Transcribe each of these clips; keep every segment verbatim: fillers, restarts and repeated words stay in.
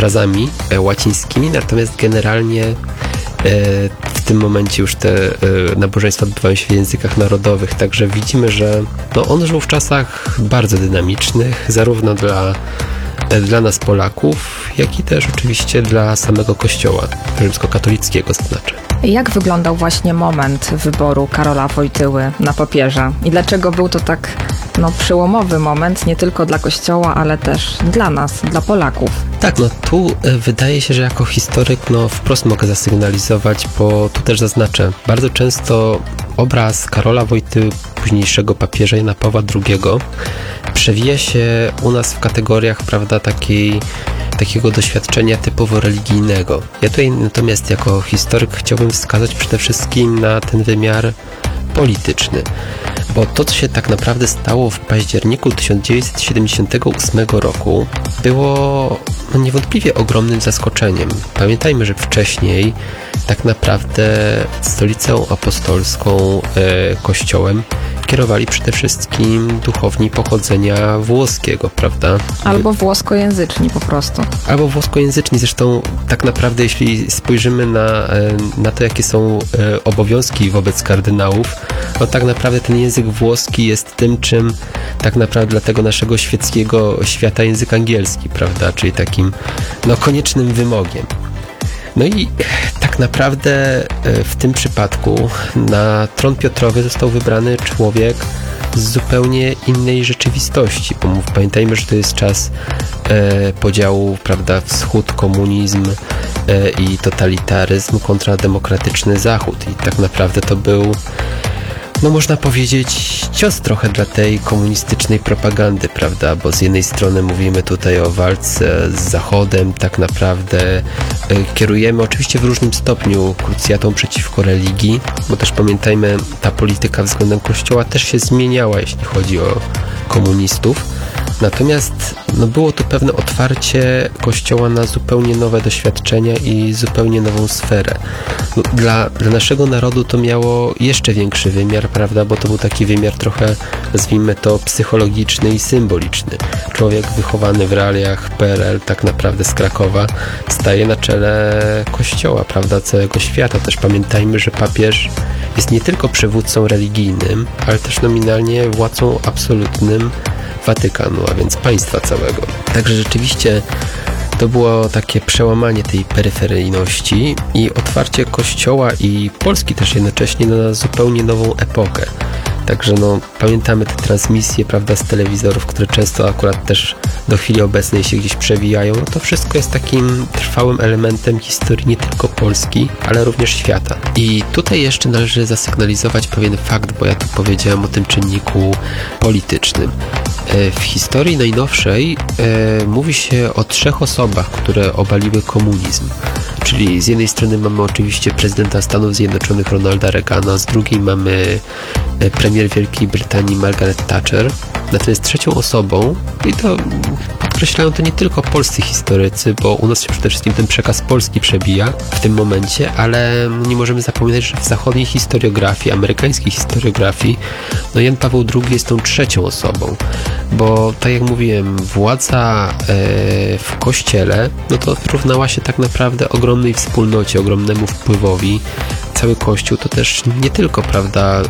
frazami łacińskimi, natomiast generalnie w tym momencie już te nabożeństwa odbywają się w językach narodowych, także widzimy, że no on żył w czasach bardzo dynamicznych, zarówno dla, dla nas Polaków, jak i też oczywiście dla samego Kościoła rzymskokatolickiego, to znaczy. Jak wyglądał właśnie moment wyboru Karola Wojtyły na papieża i dlaczego był to tak no, przełomowy moment nie tylko dla Kościoła, ale też dla nas, dla Polaków? Tak, no tu wydaje się, że jako historyk no wprost mogę zasygnalizować, bo tu też zaznaczę, bardzo często obraz Karola Wojtyły, późniejszego papieża Jana Pawła drugiego, przewija się u nas w kategoriach, prawda, takiej takiego doświadczenia typowo religijnego. Ja tutaj natomiast jako historyk chciałbym wskazać przede wszystkim na ten wymiar polityczny, bo to, co się tak naprawdę stało w październiku tysiąc dziewięćset siedemdziesiątego ósmego roku, było no, niewątpliwie ogromnym zaskoczeniem. Pamiętajmy, że wcześniej tak naprawdę stolicą apostolską, e, kościołem kierowali przede wszystkim duchowni pochodzenia włoskiego, prawda? Albo włoskojęzyczni po prostu. Albo włoskojęzyczni. Zresztą tak naprawdę, jeśli spojrzymy na, na to, jakie są obowiązki wobec kardynałów, no tak naprawdę ten język włoski jest tym, czym tak naprawdę dla tego naszego świeckiego świata język angielski, prawda? Czyli takim no koniecznym wymogiem. No i tak naprawdę w tym przypadku na tron Piotrowy został wybrany człowiek z zupełnie innej rzeczywistości, bo mów, pamiętajmy, że to jest czas e, podziału, prawda, wschód, komunizm e, i totalitaryzm kontra demokratyczny Zachód i tak naprawdę to był, no można powiedzieć, cios trochę dla tej komunistycznej propagandy, prawda, bo z jednej strony mówimy tutaj o walce z Zachodem, tak naprawdę e, kierujemy oczywiście w różnym stopniu krucjatą przeciwko religii, bo też pamiętajmy, ta polityka względem Kościoła też się zmieniała, jeśli chodzi o komunistów. Natomiast no, było tu pewne otwarcie Kościoła na zupełnie nowe doświadczenia i zupełnie nową sferę. No, dla, dla naszego narodu to miało jeszcze większy wymiar, prawda, bo to był taki wymiar trochę, nazwijmy to, psychologiczny i symboliczny. Człowiek wychowany w realiach P R L, tak naprawdę z Krakowa, staje na czele Kościoła, prawda, całego świata. Też pamiętajmy, że papież jest nie tylko przywódcą religijnym, ale też nominalnie władcą absolutnym Watykanu, a więc państwa całego. Także rzeczywiście to było takie przełamanie tej peryferyjności i otwarcie Kościoła i Polski też jednocześnie na zupełnie nową epokę. Także no, pamiętamy te transmisje, prawda, z telewizorów, które często akurat też do chwili obecnej się gdzieś przewijają. No to wszystko jest takim trwałym elementem historii nie tylko Polski, ale również świata. I tutaj jeszcze należy zasygnalizować pewien fakt, bo ja tu powiedziałem o tym czynniku politycznym. W historii najnowszej e, mówi się o trzech osobach, które obaliły komunizm. Czyli z jednej strony mamy oczywiście prezydenta Stanów Zjednoczonych Ronalda Reagana, z drugiej mamy premier Wielkiej Brytanii Margaret Thatcher. Natomiast trzecią osobą, i to podkreślają to nie tylko polscy historycy, bo u nas się przede wszystkim ten przekaz polski przebija w tym momencie, ale nie możemy zapominać, że w zachodniej historiografii, amerykańskiej historiografii, no Jan Paweł drugi jest tą trzecią osobą, bo tak jak mówiłem, władza e, w kościele, no to równała się tak naprawdę ogromnej wspólnocie, ogromnemu wpływowi. Cały Kościół to też nie tylko, prawda,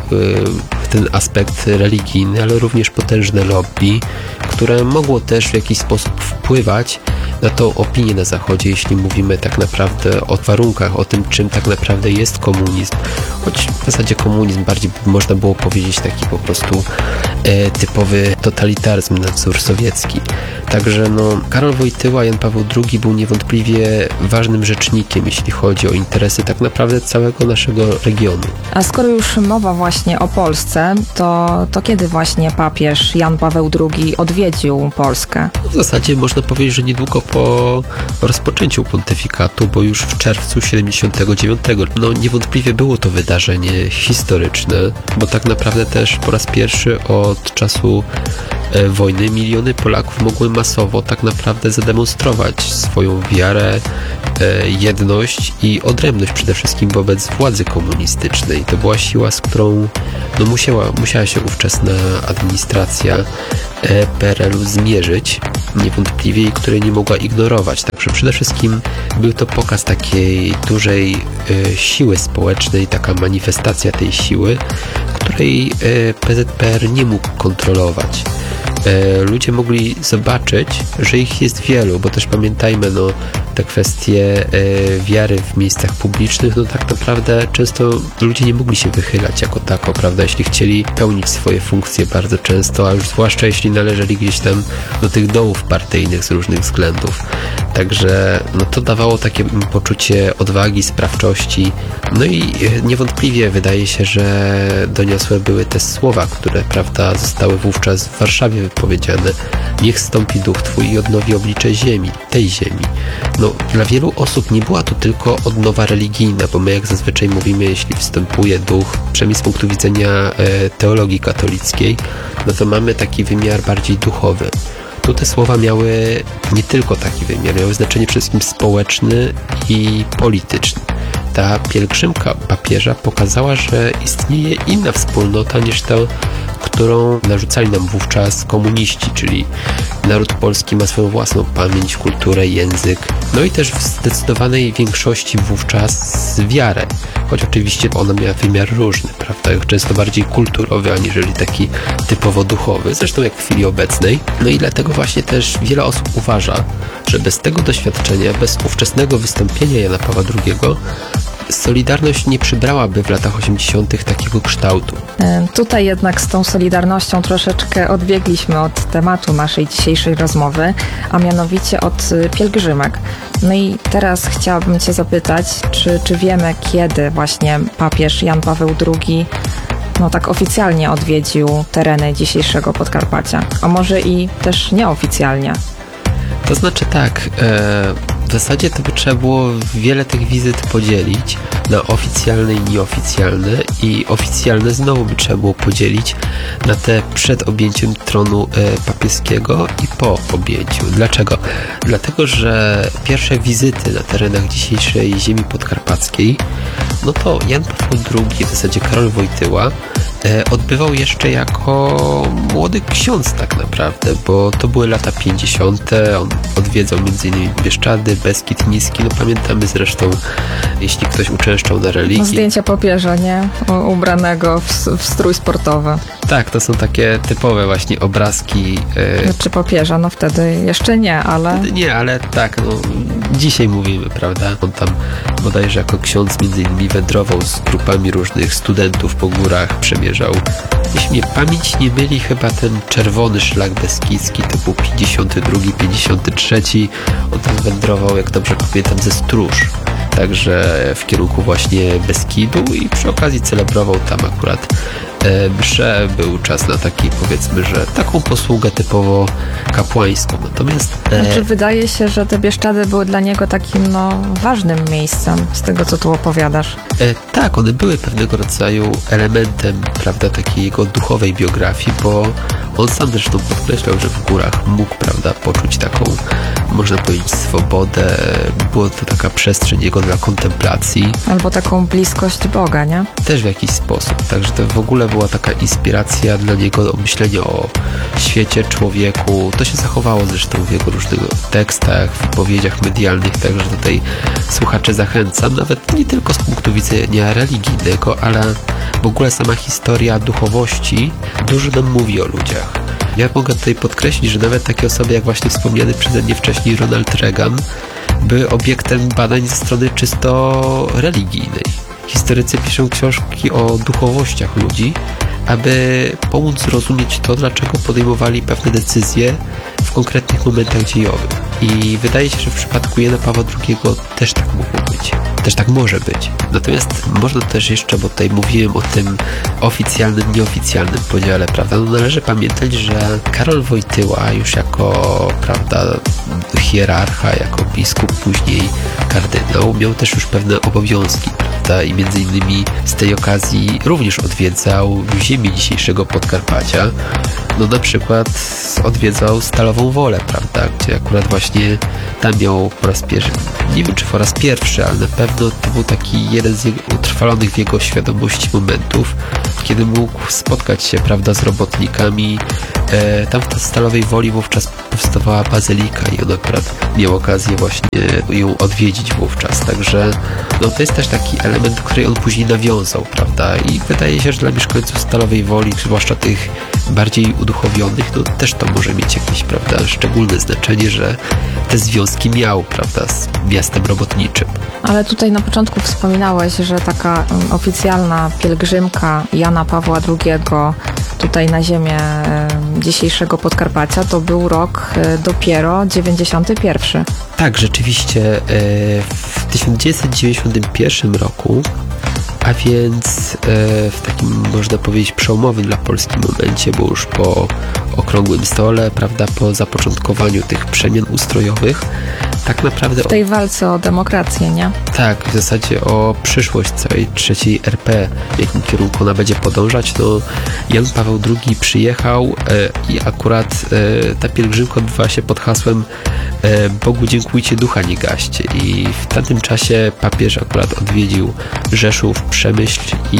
ten aspekt religijny, ale również potężne lobby, które mogło też w jakiś sposób wpływać na tą opinię na Zachodzie, jeśli mówimy tak naprawdę o warunkach, o tym, czym tak naprawdę jest komunizm. Choć w zasadzie komunizm bardziej można było powiedzieć taki po prostu e, typowy totalitaryzm na wzór sowiecki. Także no, Karol Wojtyła, Jan Paweł drugi był niewątpliwie ważnym rzecznikiem, jeśli chodzi o interesy tak naprawdę całego naszego regionu. A skoro już mowa właśnie o Polsce, to, to kiedy właśnie papież Jan Paweł drugi odwiedził Polskę? W zasadzie można powiedzieć, że niedługo po rozpoczęciu pontyfikatu, bo już w czerwcu siedemdziesiątego dziewiątego. No niewątpliwie było to wydarzenie historyczne, bo tak naprawdę też po raz pierwszy od czasu e, wojny miliony Polaków mogły masowo tak naprawdę zademonstrować swoją wiarę, e, jedność i odrębność przede wszystkim wobec władzy komunistycznej. To była siła, z którą no, musiała, musiała się ówczesna administracja e, P R L u zmierzyć, niewątpliwie, i której nie mogła ignorować. Także przede wszystkim był to pokaz takiej dużej e, siły społecznej, taka manifestacja tej siły, której e, P Z P R nie mógł kontrolować. E, ludzie mogli zobaczyć, że ich jest wielu, bo też pamiętajmy, no, te kwestie e, wiary w miejscach publicznych, no tak naprawdę często ludzie nie mogli się wychylać jako tako, prawda, jeśli chcieli pełnić swoje funkcje bardzo często, a już zwłaszcza jeśli należeli gdzieś tam do tych dołów partyjnych z różnych względów. Także no, to dawało takie poczucie odwagi, sprawczości, no i niewątpliwie wydaje się, że doniosłe były te słowa, które, prawda, zostały wówczas w Warszawie wypowiedziane. Niech zstąpi duch Twój i odnowi oblicze ziemi, tej ziemi. No, dla wielu osób nie była to tylko odnowa religijna, bo my jak zazwyczaj mówimy, jeśli wstępuje duch, przynajmniej z punktu widzenia e, teologii katolickiej, no to mamy taki wymiar bardziej duchowy. Tu te słowa miały nie tylko taki wymiar, miały znaczenie przede wszystkim społeczny i polityczny. Ta pielgrzymka papieża pokazała, że istnieje inna wspólnota niż ta, którą narzucali nam wówczas komuniści, czyli naród polski ma swoją własną pamięć, kulturę, język, no i też w zdecydowanej większości wówczas wiarę, choć oczywiście ona miała wymiar różny, prawda, często bardziej kulturowy, aniżeli taki typowo duchowy, zresztą jak w chwili obecnej. No i dlatego właśnie też wiele osób uważa, że bez tego doświadczenia, bez ówczesnego wystąpienia Jana Pawła drugiego, Solidarność nie przybrałaby w latach osiemdziesiątych takiego kształtu. Tutaj jednak z tą Solidarnością troszeczkę odbiegliśmy od tematu naszej dzisiejszej rozmowy, a mianowicie od pielgrzymek. No i teraz chciałabym Cię zapytać, czy, czy wiemy, kiedy właśnie papież Jan Paweł drugi no tak oficjalnie odwiedził tereny dzisiejszego Podkarpacia, a może i też nieoficjalnie? To znaczy tak, e, w zasadzie to by trzeba było wiele tych wizyt podzielić na oficjalne i nieoficjalne, i oficjalne znowu by trzeba było podzielić na te przed objęciem tronu e, papieskiego i po objęciu. Dlaczego? Dlatego, że pierwsze wizyty na terenach dzisiejszej ziemi podkarpackiej, no to Jan Paweł drugi, w zasadzie Karol Wojtyła, e, odbywał jeszcze jako młody ksiądz tak naprawdę, bo to były lata pięćdziesiąte. On odwiedzał między innymi Bieszczady, Beskid Niski, no pamiętamy zresztą, jeśli ktoś uczęszczał na religii. No zdjęcia papieża, nie? U, ubranego w, w strój sportowy. Tak, to są takie typowe właśnie obrazki. E... Czy papieża? No wtedy jeszcze nie, ale... Wtedy nie, ale tak, no dzisiaj mówimy, prawda? On tam bodajże jako ksiądz między innymi wędrował z grupami różnych studentów po górach, przemierzał. Jeśli mnie pamięć nie myli, chyba ten czerwony szlak beskidzki, to był pięćdziesiąty drugi, pięćdziesiąty trzeci. On tam wędrował, jak dobrze pamiętam, ze Stróż. Także w kierunku właśnie Beskidu i przy okazji celebrował tam akurat e, mszę. Był czas na taki, powiedzmy, że taką posługę typowo kapłańską. Natomiast... E, znaczy, wydaje się, że te Bieszczady były dla niego takim, no, ważnym miejscem, z tego, co tu opowiadasz. E, tak, one były pewnego rodzaju elementem, prawda, takiej jego duchowej biografii, bo on sam zresztą podkreślał, że w górach mógł, prawda, poczuć taką, można powiedzieć, swobodę. Było to taka przestrzeń jego dla kontemplacji. Albo taką bliskość Boga, nie? Też w jakiś sposób. Także to w ogóle była taka inspiracja dla niego do myślenia o świecie, człowieku. To się zachowało zresztą w jego różnych tekstach, wypowiedziach medialnych, także tutaj słuchacze zachęcam, nawet nie tylko z punktu widzenia religijnego, ale w ogóle sama historia duchowości dużo nam mówi o ludziach. Ja mogę tutaj podkreślić, że nawet takie osoby jak właśnie wspomniany przeze mnie wcześniej Ronald Reagan były obiektem badań ze strony czysto religijnej. Historycy piszą książki o duchowościach ludzi, aby pomóc zrozumieć to, dlaczego podejmowali pewne decyzje w konkretnych momentach dziejowych. I wydaje się, że w przypadku Jana Pawła drugiego też tak mogło być. Też tak może być. Natomiast można też jeszcze, bo tutaj mówiłem o tym oficjalnym, nieoficjalnym podziale, prawda? No należy pamiętać, że Karol Wojtyła już jako, prawda, hierarcha, jako biskup, później kardynał, miał też już pewne obowiązki, prawda? prawda? I między innymi z tej okazji również odwiedzał ziemię dzisiejszego Podkarpacia. No na przykład odwiedzał Stalową Wolę, prawda? Gdzie akurat właśnie tam miał po raz pierwszy, nie wiem czy po raz pierwszy, ale na pewno to był taki jeden z jego, utrwalonych w jego świadomości momentów, kiedy mógł spotkać się, prawda, z robotnikami. E, tam w Stalowej Woli wówczas powstawała bazylika i on akurat miał okazję właśnie ją odwiedzić wówczas, także no to jest też taki element, który on później nawiązał, prawda, i wydaje się, że dla mieszkańców Stalowej Woli, zwłaszcza tych bardziej uduchowionych, no też to może mieć jakieś, prawda, szczególne znaczenie, że te związki miał, prawda, z miastem robotniczym. Ale tutaj na początku wspominałeś, że taka um, oficjalna pielgrzymka Jana Pawła drugiego tutaj na ziemię um, dzisiejszego Podkarpacia to był rok um, dopiero dziewięćdziesiąty pierwszy. Tak, rzeczywiście e, w tysiąc dziewięćset dziewięćdziesiątym pierwszym roku, a więc e, w takim, można powiedzieć, przełomowym dla Polski momencie, bo już po okrągłym stole, prawda, po zapoczątkowaniu tych przemian ustrojowych, tak naprawdę... W tej walce o demokrację, nie? Tak, w zasadzie o przyszłość całej trzeciej R P, w jakim kierunku ona będzie podążać, no Jan Paweł drugi przyjechał e, i akurat e, ta pielgrzymka odbywa się pod hasłem e, Bogu dziękujcie, ducha nie gaście, i w tamtym czasie papież akurat odwiedził Rzeszów, Przemyśl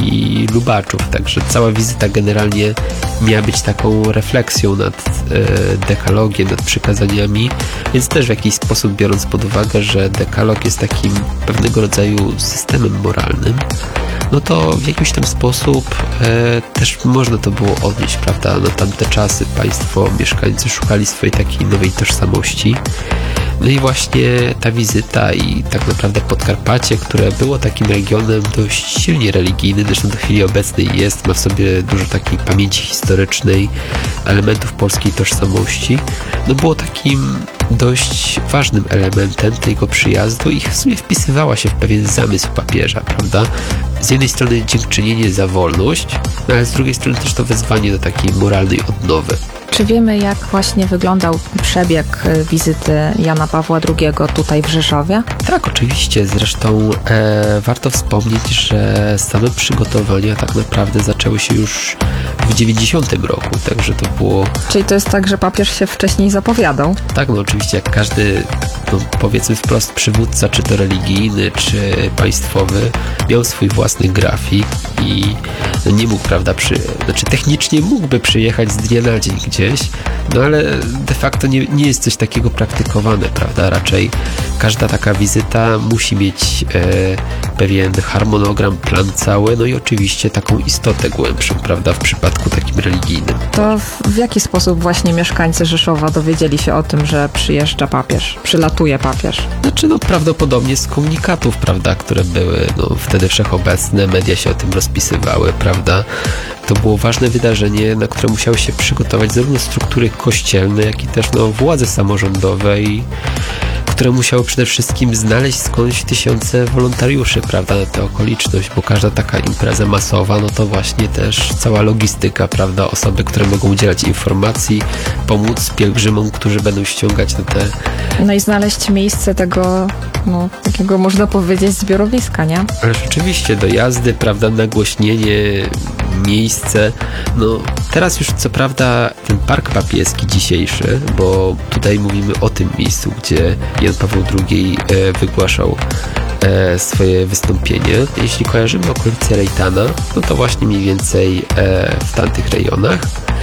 i Lubaczów, także cała wizyta generalnie miała być taką refleksją nad e, dekalogiem, nad przykazaniami, więc też w jakiś sposób, biorąc pod uwagę, że dekalog jest takim pewnego rodzaju systemem moralnym, no to w jakiś tam sposób e, też można to było odnieść, prawda? Na tamte czasy państwo, mieszkańcy szukali swojej takiej nowej tożsamości. No i właśnie ta wizyta i tak naprawdę Podkarpacie, które było takim regionem dość silnie religijnym, zresztą do chwili obecnej jest, ma w sobie dużo takiej pamięci historycznej, elementów polskiej tożsamości, no było takim dość ważnym elementem tego przyjazdu i w sumie wpisywała się w pewien zamysł papieża, prawda? Z jednej strony dziękczynienie za wolność, no ale z drugiej strony też to wezwanie do takiej moralnej odnowy. Czy wiemy, jak właśnie wyglądał przebieg wizyty Jana Pawła drugiego tutaj w Rzeszowie? Tak, oczywiście. Zresztą e, warto wspomnieć, że same przygotowania tak naprawdę zaczęły się już w dziewięćdziesiątym roku, także to było... Czyli to jest tak, że papież się wcześniej zapowiadał? Tak, no oczywiście, jak każdy, no, powiedzmy wprost, przywódca, czy to religijny, czy państwowy, miał swój własny grafik i no, nie mógł, prawda, przy... znaczy technicznie mógłby przyjechać z dnia na dzień gdzieś, no ale de facto nie, nie jest coś takiego praktykowane, prawda? Raczej każda taka wizyta musi mieć e, pewien harmonogram, plan cały, no i oczywiście taką istotę głębszą, prawda, w przypadku takim religijnym. To w, w jaki sposób właśnie mieszkańcy Rzeszowa dowiedzieli się o tym, że przyjeżdża papież, przylatuje papież? Znaczy, no prawdopodobnie z komunikatów, prawda, które były no, wtedy wszechobecne, media się o tym rozpisywały, prawda? To było ważne wydarzenie, na które musiały się przygotować zarówno struktury kościelne, jak i też no, władze samorządowe, i które musiały przede wszystkim znaleźć skądś tysiące wolontariuszy, prawda, na tę okoliczność, bo każda taka impreza masowa, no to właśnie też cała logistyka, prawda, osoby, które mogą udzielać informacji, pomóc pielgrzymom, którzy będą ściągać na te... No i znaleźć miejsce tego, no, takiego można powiedzieć zbiorowiska, nie? Ale rzeczywiście dojazdy, prawda, nagłośnienie, miejsce, no teraz już co prawda ten park papieski dzisiejszy, bo tutaj mówimy o tym miejscu, gdzie Jan Paweł drugi e, wygłaszał e, swoje wystąpienie. Jeśli kojarzymy okolice Rejtana, no to właśnie mniej więcej e, w tamtych rejonach.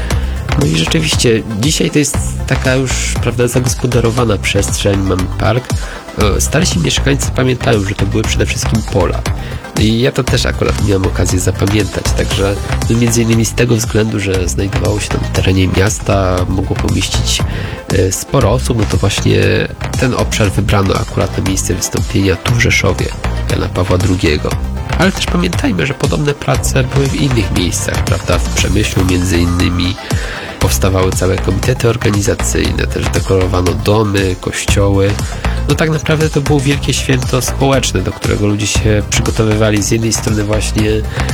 No i rzeczywiście dzisiaj to jest taka już, prawda, zagospodarowana przestrzeń, mamy park. Starsi mieszkańcy pamiętają, że to były przede wszystkim pola. I ja to też akurat miałem okazję zapamiętać, także no między innymi z tego względu, że znajdowało się tam w terenie miasta, mogło pomieścić e, sporo osób, no to właśnie ten obszar wybrano akurat na miejsce wystąpienia tu w Rzeszowie Jana Pawła drugiego. Ale też pamiętajmy, że podobne prace były w innych miejscach, prawda, w Przemyślu między innymi powstawały całe komitety organizacyjne, też dekorowano domy, kościoły. No tak naprawdę to było wielkie święto społeczne, do którego ludzie się przygotowywali z jednej strony właśnie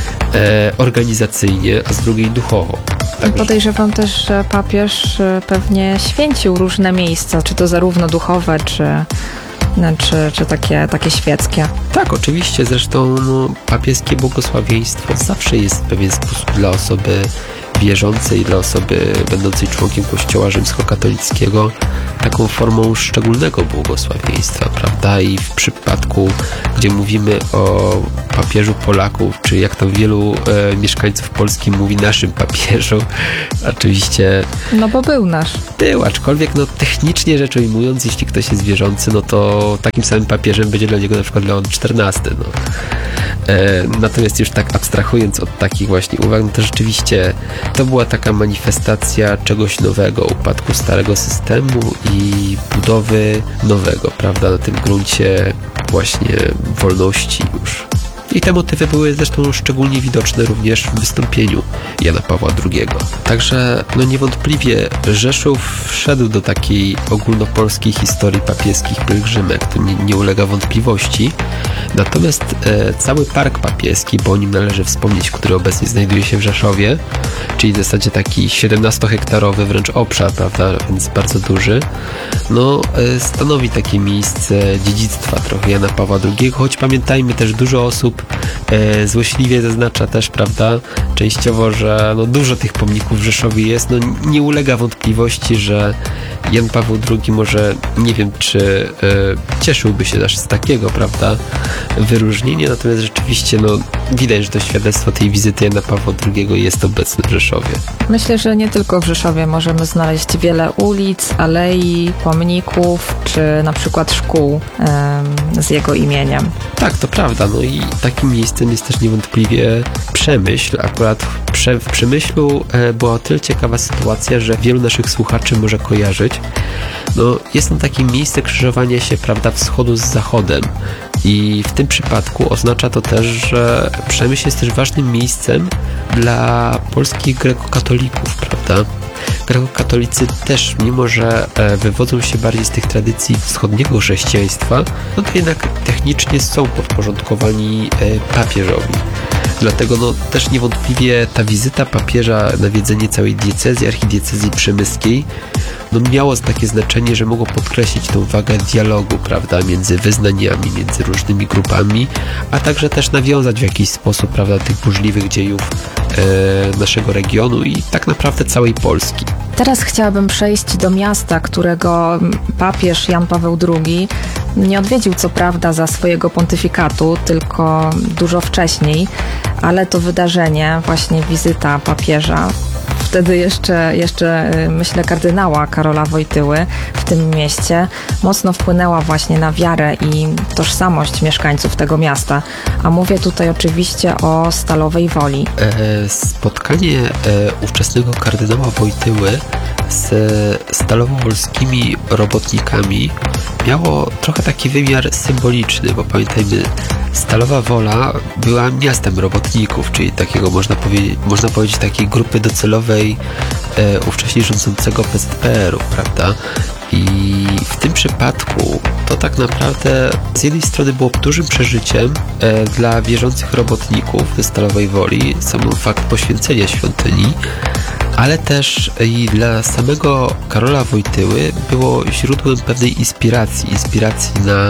e, organizacyjnie, a z drugiej duchowo. Także... Podejrzewam też, że papież pewnie święcił różne miejsca, czy to zarówno duchowe, czy no, czy, czy takie, takie świeckie. Tak, oczywiście, zresztą no, papieskie błogosławieństwo zawsze jest w pewien sposób dla osoby wierzącej, dla osoby będącej członkiem Kościoła rzymskokatolickiego taką formą szczególnego błogosławieństwa, prawda? I w przypadku, gdzie mówimy o papieżu Polaków, czy jak tam wielu e, mieszkańców Polski mówi naszym papieżu, oczywiście... No bo był nasz. Był, aczkolwiek no technicznie rzecz ujmując, jeśli ktoś jest wierzący, no to takim samym papieżem będzie dla niego na przykład Leon czternasty, no. E, natomiast już tak abstrahując od takich właśnie uwag, no to rzeczywiście to była taka manifestacja czegoś nowego, upadku starego systemu i budowy nowego, prawda, na tym gruncie właśnie wolności już. I te motywy były zresztą szczególnie widoczne również w wystąpieniu Jana Pawła drugiego. Także no niewątpliwie Rzeszów wszedł do takiej ogólnopolskiej historii papieskich pielgrzymek, to nie, nie ulega wątpliwości. Natomiast e, cały park papieski, bo o nim należy wspomnieć, który obecnie znajduje się w Rzeszowie, czyli w zasadzie taki siedemnastohektarowy wręcz obszar, prawda, więc bardzo duży, no e, stanowi takie miejsce dziedzictwa trochę Jana Pawła drugiego, choć pamiętajmy też, dużo osób e, złośliwie zaznacza też, prawda, częściowo, że no, dużo tych pomników w Rzeszowie jest, no nie ulega wątpliwości, że Jan Paweł drugi może, nie wiem, czy e, cieszyłby się też z takiego, prawda, wyróżnienia, natomiast rzeczywiście no, widać, że to świadectwo tej wizyty Jana Pawła drugiego jest obecne w Rzeszowie. Myślę, że nie tylko w Rzeszowie możemy znaleźć wiele ulic, alei, pomników, czy na przykład szkół em, z jego imieniem. Tak, to prawda. No i takim miejscem jest też niewątpliwie Przemyśl. Akurat w, Prze- w Przemyślu e, była o tyle ciekawa sytuacja, że wielu naszych słuchaczy może kojarzyć. No, jest to takie miejsce krzyżowania się, prawda, wschodu z zachodem. I w tym przypadku oznacza to też, że Przemyśl jest też ważnym miejscem dla polskich grekokatolików, prawda? Grekokatolicy też, mimo że wywodzą się bardziej z tych tradycji wschodniego chrześcijaństwa, no to jednak technicznie są podporządkowani papieżowi. Dlatego no, też niewątpliwie ta wizyta papieża, nawiedzenie całej diecezji, archidiecezji przemyskiej, no miało takie znaczenie, że mogło podkreślić tą wagę dialogu, prawda, między wyznaniami, między różnymi grupami, a także też nawiązać w jakiś sposób, prawda, tych burzliwych dziejów e, naszego regionu i tak naprawdę całej Polski. Teraz chciałabym przejść do miasta, którego papież Jan Paweł drugi nie odwiedził co prawda za swojego pontyfikatu, tylko dużo wcześniej, ale to wydarzenie, właśnie wizyta papieża, wtedy jeszcze, jeszcze myślę kardynała Karola Wojtyły w tym mieście, mocno wpłynęła właśnie na wiarę i tożsamość mieszkańców tego miasta. A mówię tutaj oczywiście o Stalowej Woli. E, spotkanie e, ówczesnego kardynała Wojtyły z stalowowolskimi robotnikami miało trochę taki wymiar symboliczny, bo pamiętajmy, Stalowa Wola była miastem robotników, czyli takiego, można powiedzieć, można powiedzieć takiej grupy docelowej e, ówcześnie rządzącego P Z P R u, prawda? I w tym przypadku to tak naprawdę z jednej strony było dużym przeżyciem e, dla wierzących robotników ze Stalowej Woli, sam fakt poświęcenia świątyni, ale też i dla samego Karola Wojtyły było źródłem pewnej inspiracji, inspiracji na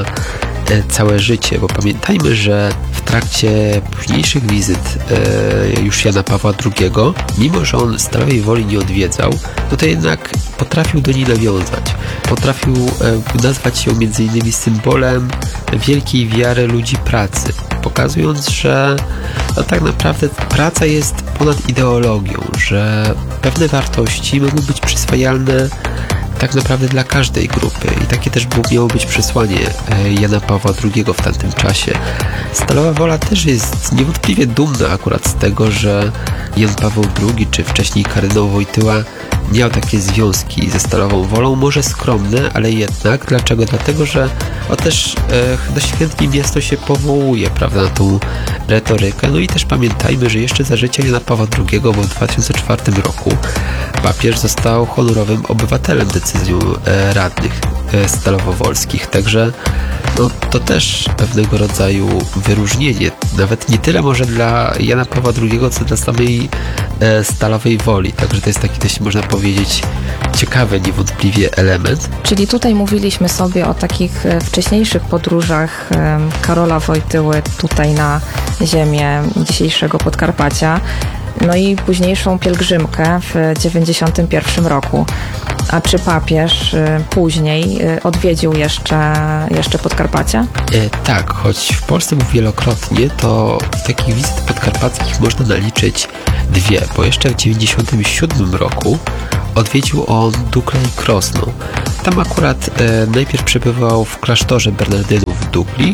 całe życie, bo pamiętajmy, że w trakcie późniejszych wizyt e, już Jana Pawła drugiego, mimo że on Stalowej Woli nie odwiedzał, no to jednak potrafił do niej nawiązać. Potrafił e, nazwać ją między innymi symbolem wielkiej wiary ludzi pracy, pokazując, że no, tak naprawdę praca jest ponad ideologią, że pewne wartości mogą być przyswajalne tak naprawdę dla każdej grupy i takie też było, miało być przesłanie Jana Pawła drugiego w tamtym czasie. Stalowa Wola też jest niewątpliwie dumna akurat z tego, że Jan Paweł drugi, czy wcześniej kardynał Wojtyła miał takie związki ze Stalową Wolą, może skromne, ale jednak. Dlaczego? Dlatego, że o też e, doświętnie miasto się powołuje, prawda, na tą retorykę. No i też pamiętajmy, że jeszcze za życia Jana Pawła drugiego, bo w dwa tysiące czwartym roku papież został honorowym obywatelem decyzją e, radnych e, stalowowolskich. Także No, to też pewnego rodzaju wyróżnienie. Nawet nie tyle może dla Jana Pawła drugiego, co dla samej e, Stalowej Woli. Także to jest taki dość, można powiedzieć, ciekawy niewątpliwie element. Czyli tutaj mówiliśmy sobie o takich e, wcześniejszych podróżach e, Karola Wojtyły tutaj na ziemię dzisiejszego Podkarpacia. No i późniejszą pielgrzymkę w dziewięćdziesiątym pierwszym roku. A czy papież y, później y, odwiedził jeszcze, jeszcze Podkarpacia? E, tak, choć w Polsce był wielokrotnie, to takich wizyt podkarpackich można naliczyć dwie, bo jeszcze w dziewięćdziesiątym siódmym roku odwiedził on Duklę i Krosno. Tam akurat e, najpierw przebywał w klasztorze Bernardynów w Dukli,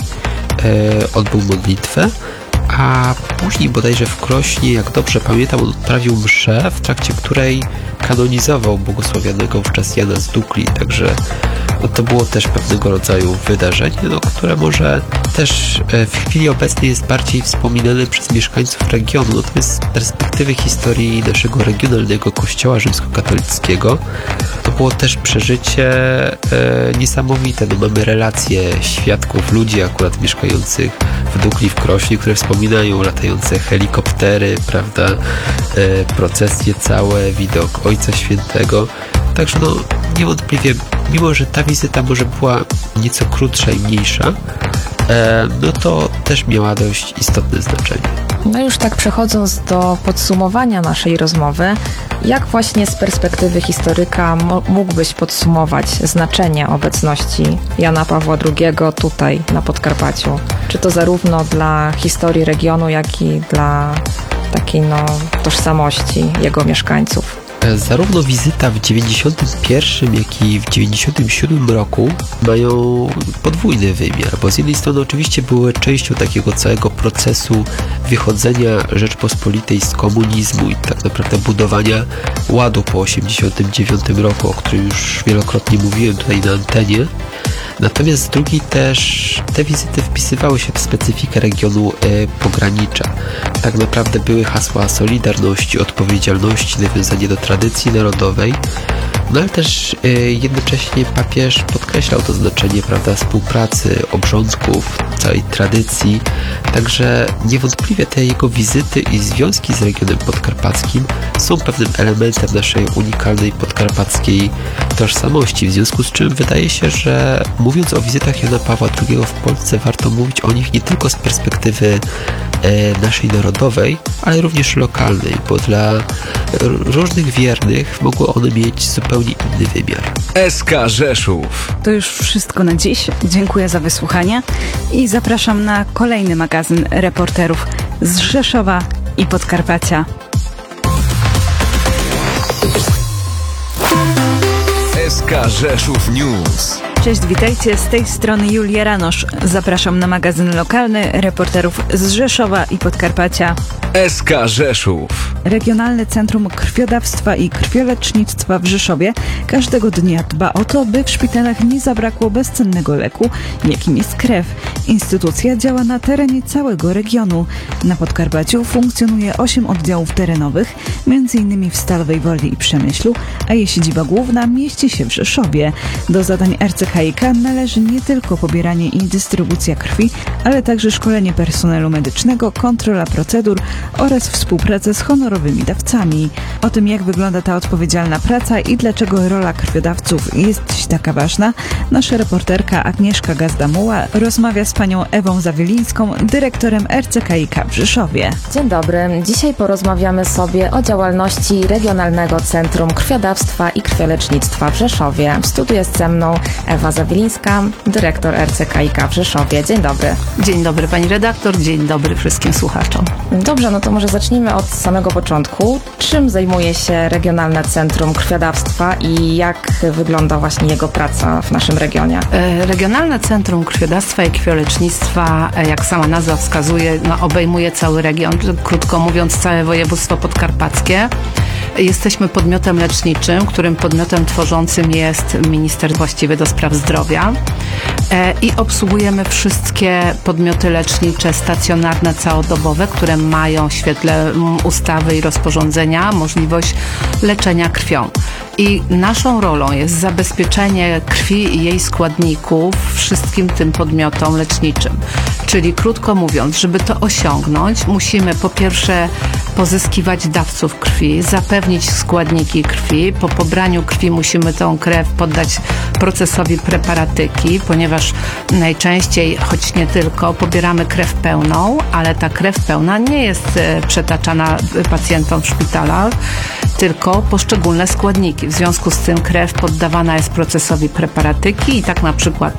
e, odbył modlitwę, a później bodajże w Krośnie, jak dobrze pamiętam, on odprawił mszę, w trakcie której kanonizował błogosławionego wówczas Jana z Dukli, także no, to było też pewnego rodzaju wydarzenie, no, które może też w chwili obecnej jest bardziej wspominane przez mieszkańców regionu, natomiast z perspektywy historii naszego regionalnego kościoła rzymskokatolickiego to było też przeżycie e, niesamowite. No, mamy relacje świadków, ludzi akurat mieszkających w Dukli, w Krośnie, które wspominają latające helikoptery, prawda, e, procesje całe, widok Ojca Świętego. Także no niewątpliwie, mimo że ta wizyta może była nieco krótsza i mniejsza, e, no to też miała dość istotne znaczenie. No już tak przechodząc do podsumowania naszej rozmowy, jak właśnie z perspektywy historyka mógłbyś podsumować znaczenie obecności Jana Pawła drugiego tutaj na Podkarpaciu? Czy to zarówno dla historii regionu, jak i dla takiej no, tożsamości jego mieszkańców? Zarówno wizyta w dziewięćdziesiątym pierwszym, jak i w dziewięćdziesiątym siódmym roku mają podwójny wymiar, bo z jednej strony oczywiście były częścią takiego całego procesu wychodzenia Rzeczpospolitej z komunizmu i tak naprawdę budowania ładu po osiemdziesiątym dziewiątym roku, o którym już wielokrotnie mówiłem tutaj na antenie. Natomiast z drugiej też te wizyty wpisywały się w specyfikę regionu e, pogranicza. Tak naprawdę były hasła solidarności, odpowiedzialności, nawiązanie do tradycji narodowej, no ale też e, jednocześnie papież podkreślał to znaczenie, prawda, współpracy, obrządków, całej tradycji. Także niewątpliwie te jego wizyty i związki z regionem podkarpackim są pewnym elementem naszej unikalnej podkarpackiej tożsamości, w związku z czym wydaje się, że mówiąc o wizytach Jana Pawła drugiego w Polsce, warto mówić o nich nie tylko z perspektywy e, naszej narodowej, ale również lokalnej, bo dla różnych wiernych mogły one mieć zupełnie inny wymiar. S K Rzeszów. To już wszystko na dziś. Dziękuję za wysłuchanie i zapraszam na kolejny magazyn reporterów z Rzeszowa i Podkarpacia. S K Rzeszów News. Cześć, witajcie, z tej strony Julia Ranosz. Zapraszam na magazyn lokalny reporterów z Rzeszowa i Podkarpacia. S K Rzeszów. Regionalne Centrum Krwiodawstwa i Krwiolecznictwa w Rzeszowie każdego dnia dba o to, by w szpitalach nie zabrakło bezcennego leku, jakim jest krew. Instytucja działa na terenie całego regionu. Na Podkarpaciu funkcjonuje osiem oddziałów terenowych, między innymi w Stalowej Woli i Przemyślu, a jej siedziba główna mieści się w Rzeszowie. Do zadań R C K i K należy nie tylko pobieranie i dystrybucja krwi, ale także szkolenie personelu medycznego, kontrola procedur oraz współpraca z honorowymi dawcami. O tym, jak wygląda ta odpowiedzialna praca i dlaczego rola krwiodawców jest dziś taka ważna, nasza reporterka Agnieszka Gazdamuła rozmawia z panią Ewą Zawielińską, dyrektorem R C K i K w Rzeszowie. Dzień dobry. Dzisiaj porozmawiamy sobie o działalności Regionalnego Centrum Krwiodawstwa i Krwiolecznictwa w Rzeszowie. W studiu jest ze mną Ewa Zawilińska, dyrektor R C K i K w Rzeszowie. Dzień dobry. Dzień dobry pani redaktor, dzień dobry wszystkim słuchaczom. Dobrze, no to może zacznijmy od samego początku. Czym zajmuje się Regionalne Centrum Krwiodawstwa i jak wygląda właśnie jego praca w naszym regionie? Regionalne Centrum Krwiodawstwa i Krwiolecznictwa, jak sama nazwa wskazuje, no, obejmuje cały region, krótko mówiąc całe województwo podkarpackie. Jesteśmy podmiotem leczniczym, którym podmiotem tworzącym jest minister właściwy do spraw zdrowia i obsługujemy wszystkie podmioty lecznicze stacjonarne, całodobowe, które mają w świetle ustawy i rozporządzenia możliwość leczenia krwią. I naszą rolą jest zabezpieczenie krwi i jej składników wszystkim tym podmiotom leczniczym. Czyli krótko mówiąc, żeby to osiągnąć, musimy po pierwsze pozyskiwać dawców krwi, zapewnić składniki krwi. Po pobraniu krwi musimy tą krew poddać procesowi preparatyki, ponieważ najczęściej, choć nie tylko, pobieramy krew pełną, ale ta krew pełna nie jest przetaczana pacjentom w szpitalach, tylko poszczególne składniki. W związku z tym krew poddawana jest procesowi preparatyki i tak na przykład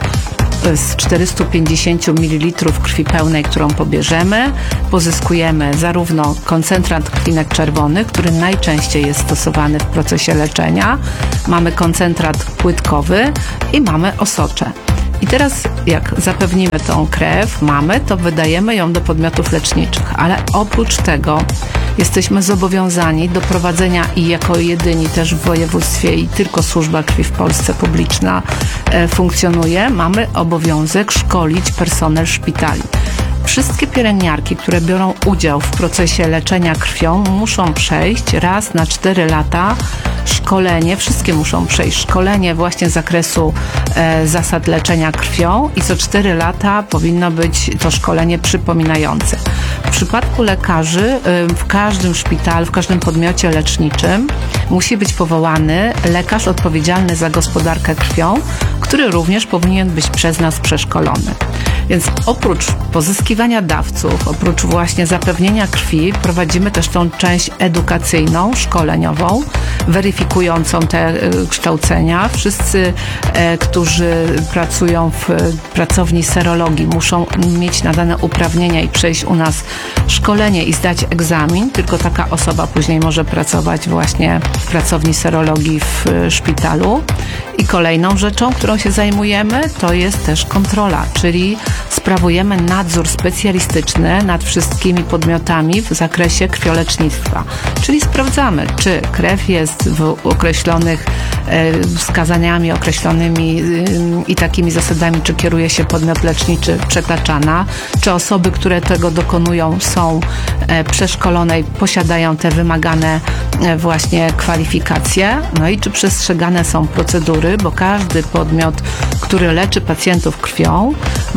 z czterysta pięćdziesiąt mililitrów krwi pełnej, którą pobierzemy, pozyskujemy zarówno koncentrat krwinek czerwonych, który najczęściej jest stosowany w procesie leczenia, mamy koncentrat płytkowy i mamy osocze. I teraz jak zapewnimy tą krew, mamy, to wydajemy ją do podmiotów leczniczych, ale oprócz tego jesteśmy zobowiązani do prowadzenia i jako jedyni też w województwie i tylko służba krwi w Polsce publiczna e, funkcjonuje, mamy obowiązek szkolić personel szpitali. Wszystkie pielęgniarki, które biorą udział w procesie leczenia krwią, muszą przejść raz na cztery lata szkolenie, wszystkie muszą przejść szkolenie właśnie z zakresu e, zasad leczenia krwią i co cztery lata powinno być to szkolenie przypominające. W przypadku lekarzy e, w każdym szpitalu, w każdym podmiocie leczniczym musi być powołany lekarz odpowiedzialny za gospodarkę krwią, który również powinien być przez nas przeszkolony. Więc oprócz pozyskiwania dawców, oprócz właśnie zapewnienia krwi, prowadzimy też tą część edukacyjną, szkoleniową, weryfikującą te kształcenia. Wszyscy, e, którzy pracują w pracowni serologii, muszą mieć nadane uprawnienia i przejść u nas szkolenie i zdać egzamin. Tylko taka osoba później może pracować właśnie w pracowni serologii w szpitalu. I kolejną rzeczą, którą się zajmujemy, to jest też kontrola, czyli sprawujemy nadzór specjalistyczny nad wszystkimi podmiotami w zakresie krwiolecznictwa. Czyli sprawdzamy, czy krew jest w określonych e, wskazaniami określonymi e, i takimi zasadami, czy kieruje się podmiot leczniczy przetaczana, czy osoby, które tego dokonują, są e, przeszkolone i posiadają te wymagane e, właśnie kwalifikacje, no i czy przestrzegane są procedury, bo każdy podmiot, który leczy pacjentów krwią,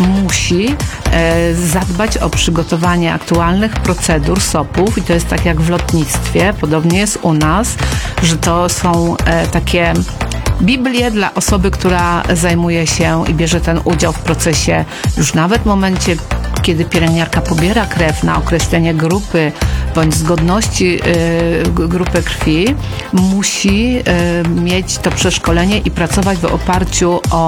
musi e, zadbać o przygotowanie aktualnych procedur S O P-ów i to jest tak jak w lotnictwie, podobnie jest u nas, że to są e, takie Biblie dla osoby, która zajmuje się i bierze ten udział w procesie już nawet w momencie, kiedy pielęgniarka pobiera krew na określenie grupy bądź zgodności y, grupy krwi, musi y, mieć to przeszkolenie i pracować w oparciu o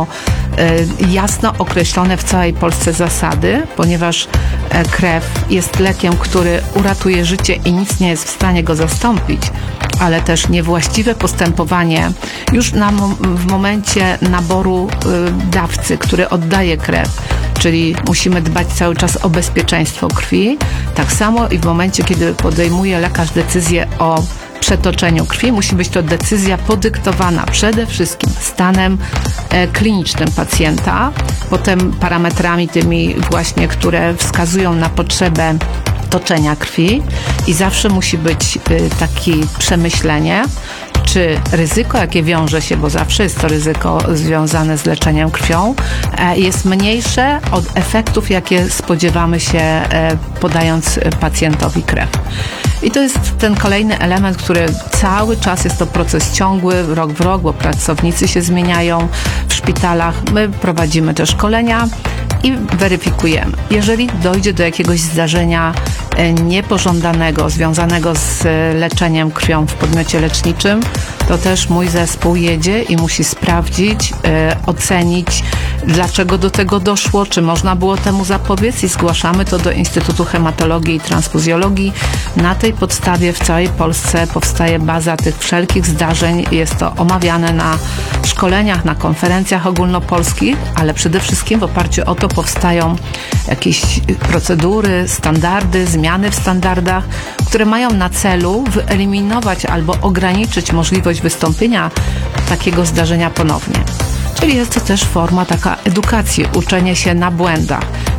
y, jasno określone w całej Polsce zasady, ponieważ y, krew jest lekiem, który uratuje życie i nic nie jest w stanie go zastąpić, ale też niewłaściwe postępowanie już na, w momencie naboru y, dawcy, który oddaje krew, czyli musimy dbać cały czas o bezpieczeństwo krwi. Tak samo i w momencie, kiedy podejmuje lekarz decyzję o przetoczeniu krwi, musi być to decyzja podyktowana przede wszystkim stanem e, klinicznym pacjenta, potem parametrami tymi właśnie, które wskazują na potrzebę toczenia krwi i zawsze musi być y, takie przemyślenie, czy ryzyko, jakie wiąże się, bo zawsze jest to ryzyko związane z leczeniem krwią, jest mniejsze od efektów, jakie spodziewamy się podając pacjentowi krew. I to jest ten kolejny element, który cały czas jest to proces ciągły, rok w rok, bo pracownicy się zmieniają w szpitalach. My prowadzimy te szkolenia i weryfikujemy. Jeżeli dojdzie do jakiegoś zdarzenia niepożądanego, związanego z leczeniem krwią w podmiocie leczniczym, to też mój zespół jedzie i musi sprawdzić, e, ocenić, dlaczego do tego doszło, czy można było temu zapobiec i zgłaszamy to do Instytutu Hematologii i Transfuzjologii. Na tej podstawie w całej Polsce powstaje baza tych wszelkich zdarzeń. Jest to omawiane na szkoleniach, na konferencjach ogólnopolskich, ale przede wszystkim w oparciu o to powstają jakieś procedury, standardy, zmiany w standardach, które mają na celu wyeliminować albo ograniczyć możliwość wystąpienia takiego zdarzenia ponownie. Czyli jest to też forma taka edukacji, uczenie się na błędach.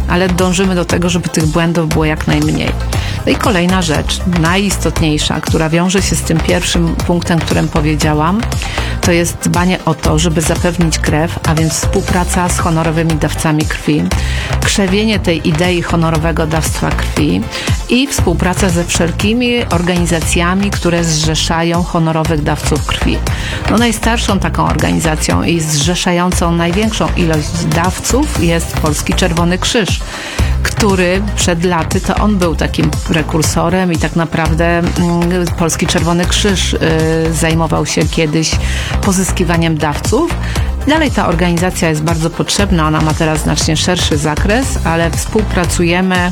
ale dążymy do tego, żeby tych błędów było jak najmniej. No i kolejna rzecz, najistotniejsza, która wiąże się z tym pierwszym punktem, którym powiedziałam, to jest dbanie o to, żeby zapewnić krew, a więc współpraca z honorowymi dawcami krwi, krzewienie tej idei honorowego dawstwa krwi i współpraca ze wszelkimi organizacjami, które zrzeszają honorowych dawców krwi. No, najstarszą taką organizacją i zrzeszającą największą ilość dawców jest Polski Czerwony Krzyż, który przed laty, to on był takim prekursorem i tak naprawdę mm, Polski Czerwony Krzyż y, zajmował się kiedyś pozyskiwaniem dawców. Dalej ta organizacja jest bardzo potrzebna, ona ma teraz znacznie szerszy zakres, ale współpracujemy.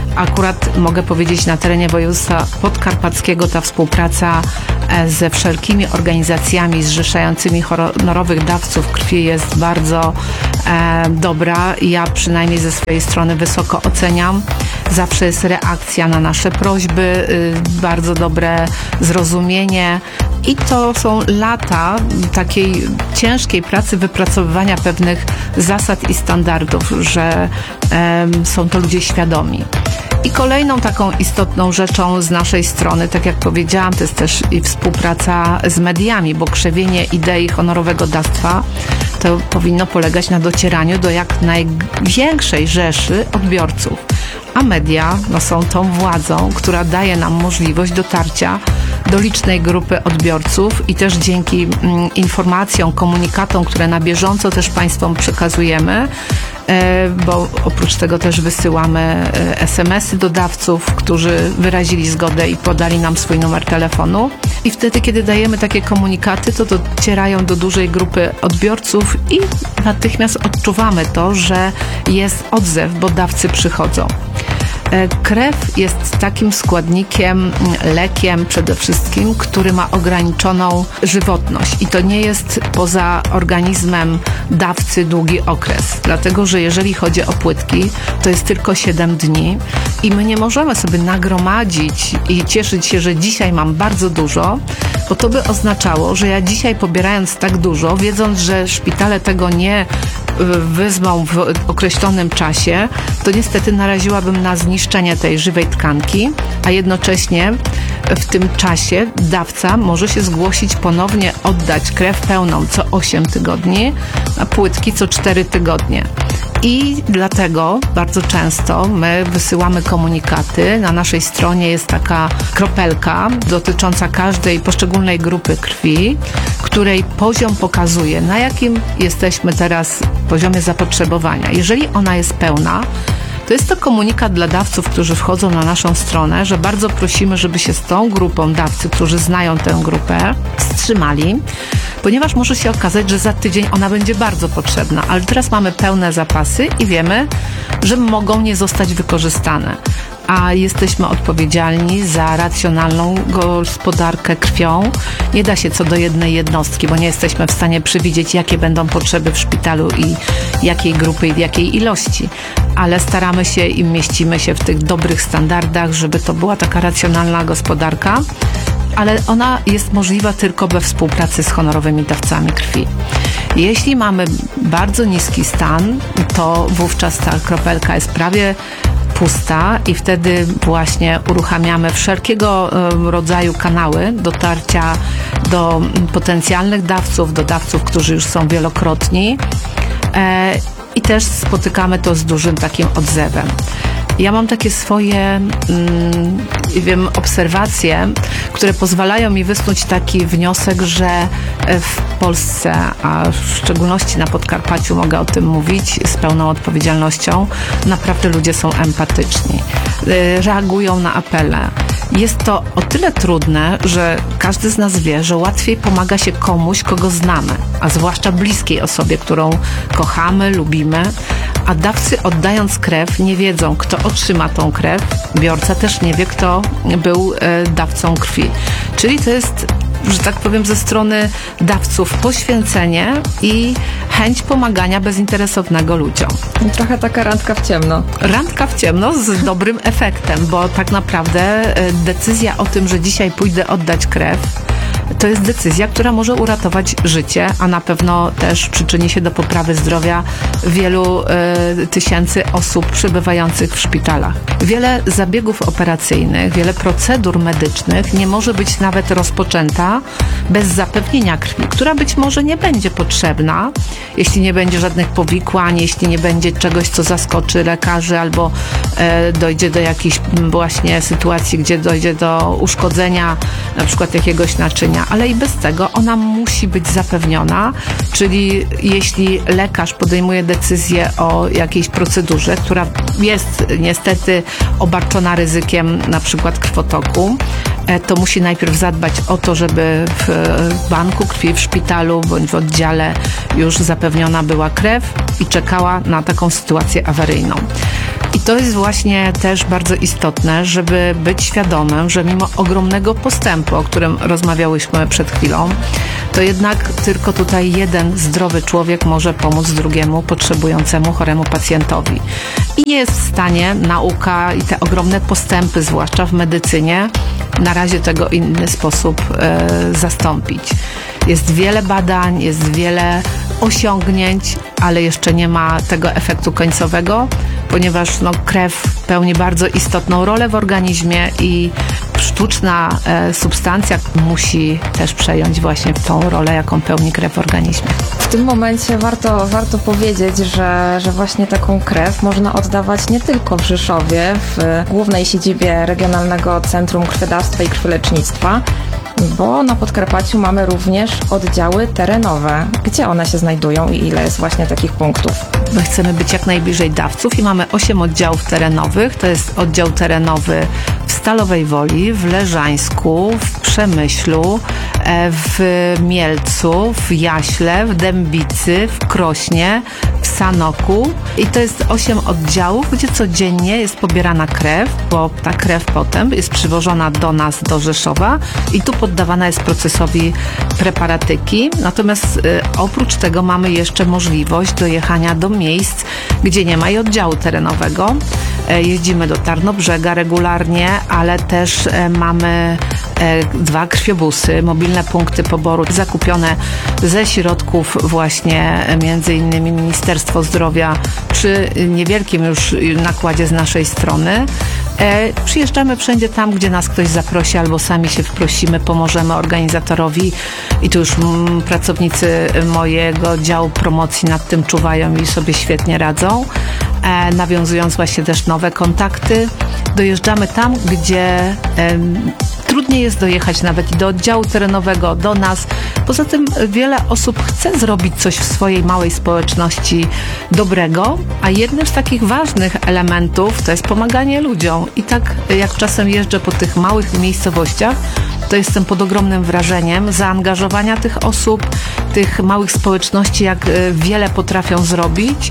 Akurat mogę powiedzieć, na terenie województwa podkarpackiego ta współpraca ze wszelkimi organizacjami zrzeszającymi honorowych dawców krwi jest bardzo e, dobra. Ja przynajmniej ze swojej strony wysoko oceniam. Zawsze jest reakcja na nasze prośby, y, bardzo dobre zrozumienie i to są lata takiej ciężkiej pracy wypracowywania pewnych zasad i standardów, że e, są to ludzie świadomi. I kolejną taką istotną rzeczą z naszej strony, tak jak powiedziałam, to jest też i współpraca z mediami, bo krzewienie idei honorowego dawstwa to powinno polegać na docieraniu do jak największej rzeszy odbiorców. A media no, są tą władzą, która daje nam możliwość dotarcia do licznej grupy odbiorców i też dzięki mm, informacjom, komunikatom, które na bieżąco też Państwom przekazujemy, e, bo oprócz tego też wysyłamy e, es em esy do dawców, którzy wyrazili zgodę i podali nam swój numer telefonu. I wtedy, kiedy dajemy takie komunikaty, to docierają do dużej grupy odbiorców i natychmiast odczuwamy to, że jest odzew, bo dawcy przychodzą. Krew jest takim składnikiem, lekiem przede wszystkim, który ma ograniczoną żywotność i to nie jest poza organizmem dawcy długi okres, dlatego że jeżeli chodzi o płytki, to jest tylko siedem dni i my nie możemy sobie nagromadzić i cieszyć się, że dzisiaj mam bardzo dużo, bo to by oznaczało, że ja dzisiaj pobierając tak dużo, wiedząc, że szpitale tego nie wezmą w określonym czasie, to niestety naraziłabym na zniszczenie tej żywej tkanki, a jednocześnie w tym czasie dawca może się zgłosić ponownie oddać krew pełną co osiem tygodni, a płytki co cztery tygodnie. I dlatego bardzo często my wysyłamy komunikaty. Na naszej stronie jest taka kropelka dotycząca każdej poszczególnej grupy krwi, której poziom pokazuje, na jakim jesteśmy teraz poziomie zapotrzebowania. Jeżeli ona jest pełna, to jest to komunikat dla dawców, którzy wchodzą na naszą stronę, że bardzo prosimy, żeby się z tą grupą dawcy, którzy znają tę grupę, wstrzymali, ponieważ może się okazać, że za tydzień ona będzie bardzo potrzebna, ale teraz mamy pełne zapasy i wiemy, że mogą nie zostać wykorzystane. A jesteśmy odpowiedzialni za racjonalną gospodarkę krwią. Nie da się co do jednej jednostki, bo nie jesteśmy w stanie przewidzieć, jakie będą potrzeby w szpitalu i jakiej grupy i w jakiej ilości. Ale staramy się i mieścimy się w tych dobrych standardach, żeby to była taka racjonalna gospodarka, ale ona jest możliwa tylko we współpracy z honorowymi dawcami krwi. Jeśli mamy bardzo niski stan, to wówczas ta kropelka jest prawie pusta i wtedy właśnie uruchamiamy wszelkiego rodzaju kanały dotarcia do potencjalnych dawców, do dawców, którzy już są wielokrotni i też spotykamy to z dużym takim odzewem. Ja mam takie swoje, mm, wiem, obserwacje, które pozwalają mi wysnuć taki wniosek, że w Polsce, a w szczególności na Podkarpaciu mogę o tym mówić z pełną odpowiedzialnością, naprawdę ludzie są empatyczni, reagują na apele. Jest to o tyle trudne, że każdy z nas wie, że łatwiej pomaga się komuś, kogo znamy, a zwłaszcza bliskiej osobie, którą kochamy, lubimy, a dawcy oddając krew nie wiedzą, kto otrzyma tą krew. Biorca też nie wie, kto był e, dawcą krwi. Czyli to jest, że tak powiem, ze strony dawców poświęcenie i chęć pomagania bezinteresownego ludziom. Trochę taka randka w ciemno. Randka w ciemno z dobrym efektem, bo tak naprawdę decyzja o tym, że dzisiaj pójdę oddać krew, to jest decyzja, która może uratować życie, a na pewno też przyczyni się do poprawy zdrowia wielu y, tysięcy osób przebywających w szpitalach. Wiele zabiegów operacyjnych, wiele procedur medycznych nie może być nawet rozpoczęta bez zapewnienia krwi, która być może nie będzie potrzebna, jeśli nie będzie żadnych powikłań, jeśli nie będzie czegoś, co zaskoczy lekarzy albo e, dojdzie do jakiejś właśnie sytuacji, gdzie dojdzie do uszkodzenia na przykład jakiegoś naczynia, ale i bez tego ona musi być zapewniona, czyli jeśli lekarz podejmuje decyzję o jakiejś procedurze, która jest niestety obarczona ryzykiem na przykład krwotoku, to musi najpierw zadbać o to, żeby w banku krwi, w szpitalu bądź w oddziale już zapewniona była krew i czekała na taką sytuację awaryjną. I to jest właśnie też bardzo istotne, żeby być świadomym, że mimo ogromnego postępu, o którym rozmawiałyśmy przed chwilą, to jednak tylko tutaj jeden zdrowy człowiek może pomóc drugiemu potrzebującemu, choremu pacjentowi. I nie jest w stanie nauka i te ogromne postępy, zwłaszcza w medycynie, na razie tego w inny sposób e, zastąpić. Jest wiele badań, jest wiele osiągnięć, ale jeszcze nie ma tego efektu końcowego, ponieważ no, krew pełni bardzo istotną rolę w organizmie i sztuczna e, substancja musi też przejąć właśnie tą rolę, jaką pełni krew w organizmie. W tym momencie warto, warto powiedzieć, że, że właśnie taką krew można oddawać nie tylko w Rzeszowie, w głównej siedzibie Regionalnego Centrum Krwiodawstwa i Krwiolecznictwa, bo na Podkarpaciu mamy również oddziały terenowe. Gdzie one się znajdują i ile jest właśnie takich punktów? My chcemy być jak najbliżej dawców i mamy osiem oddziałów terenowych. To jest oddział terenowy w Stalowej Woli, w Leżańsku, w Przemyślu, w Mielcu, w Jaśle, w Dębicy, w Krośnie, w Sanoku. I to jest osiem oddziałów, gdzie codziennie jest pobierana krew, bo ta krew potem jest przywożona do nas, do Rzeszowa i tu poddawana jest procesowi preparatyki. Natomiast y, oprócz tego mamy jeszcze możliwość dojechania do miejsc, gdzie nie ma i oddziału terenowego. E, jeździmy do Tarnobrzega regularnie, ale też e, mamy e, dwa krwiobusy, mobilne punkty poboru zakupione ze środków właśnie e, między innymi Ministerstwo Zdrowia przy niewielkim już nakładzie z naszej strony. E, przyjeżdżamy wszędzie tam, gdzie nas ktoś zaprosi albo sami się wprosimy, pomożemy organizatorowi i tu już m, pracownicy mojego działu promocji nad tym czuwają i sobie świetnie radzą, e, nawiązując właśnie też nowe kontakty. Dojeżdżamy tam, gdzie e, trudniej jest dojechać nawet do oddziału terenowego, do nas. Poza tym wiele osób chce zrobić coś w swojej małej społeczności dobrego, a jednym z takich ważnych elementów to jest pomaganie ludziom. I tak jak czasem jeżdżę po tych małych miejscowościach, to jestem pod ogromnym wrażeniem zaangażowania tych osób, tych małych społeczności, jak wiele potrafią zrobić,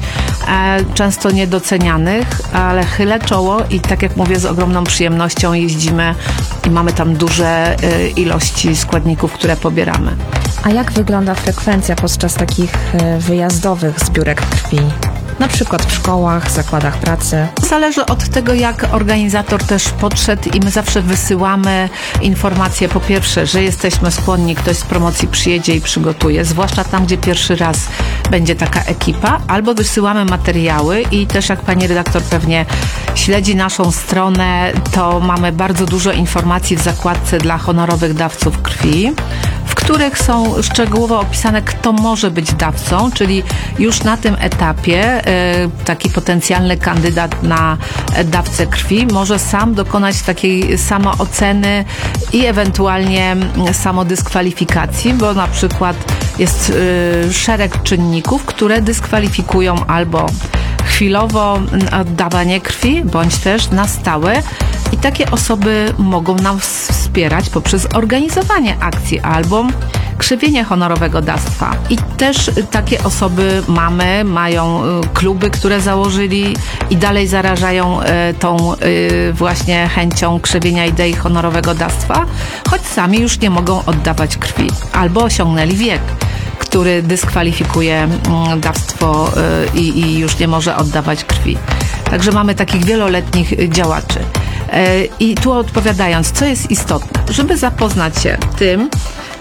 często niedocenianych, ale chylę czoło i tak jak mówię, z ogromną przyjemnością jeździmy i mamy tam duże ilości składników, które pobieramy. A jak wygląda frekwencja podczas takich wyjazdowych zbiórek krwi? Na przykład w szkołach, zakładach pracy. Zależy od tego, jak organizator też podszedł i my zawsze wysyłamy informacje, po pierwsze, że jesteśmy skłonni, ktoś z promocji przyjedzie i przygotuje, zwłaszcza tam, gdzie pierwszy raz będzie taka ekipa, albo wysyłamy materiały i też jak pani redaktor pewnie śledzi naszą stronę, to mamy bardzo dużo informacji w zakładce dla honorowych dawców krwi, w których są szczegółowo opisane, kto może być dawcą, czyli już na tym etapie taki potencjalny kandydat na dawcę krwi może sam dokonać takiej samooceny i ewentualnie samodyskwalifikacji, bo na przykład jest szereg czynników, które dyskwalifikują albo chwilowo oddawanie krwi, bądź też na stałe. I takie osoby mogą nam wspierać poprzez organizowanie akcji albo krzewienie honorowego dawstwa. I też takie osoby mamy, mają kluby, które założyli i dalej zarażają tą właśnie chęcią krzewienia idei honorowego dawstwa, choć sami już nie mogą oddawać krwi albo osiągnęli wiek, który dyskwalifikuje dawstwo i, i już nie może oddawać krwi. Także mamy takich wieloletnich działaczy. I tu odpowiadając, co jest istotne, żeby zapoznać się tym,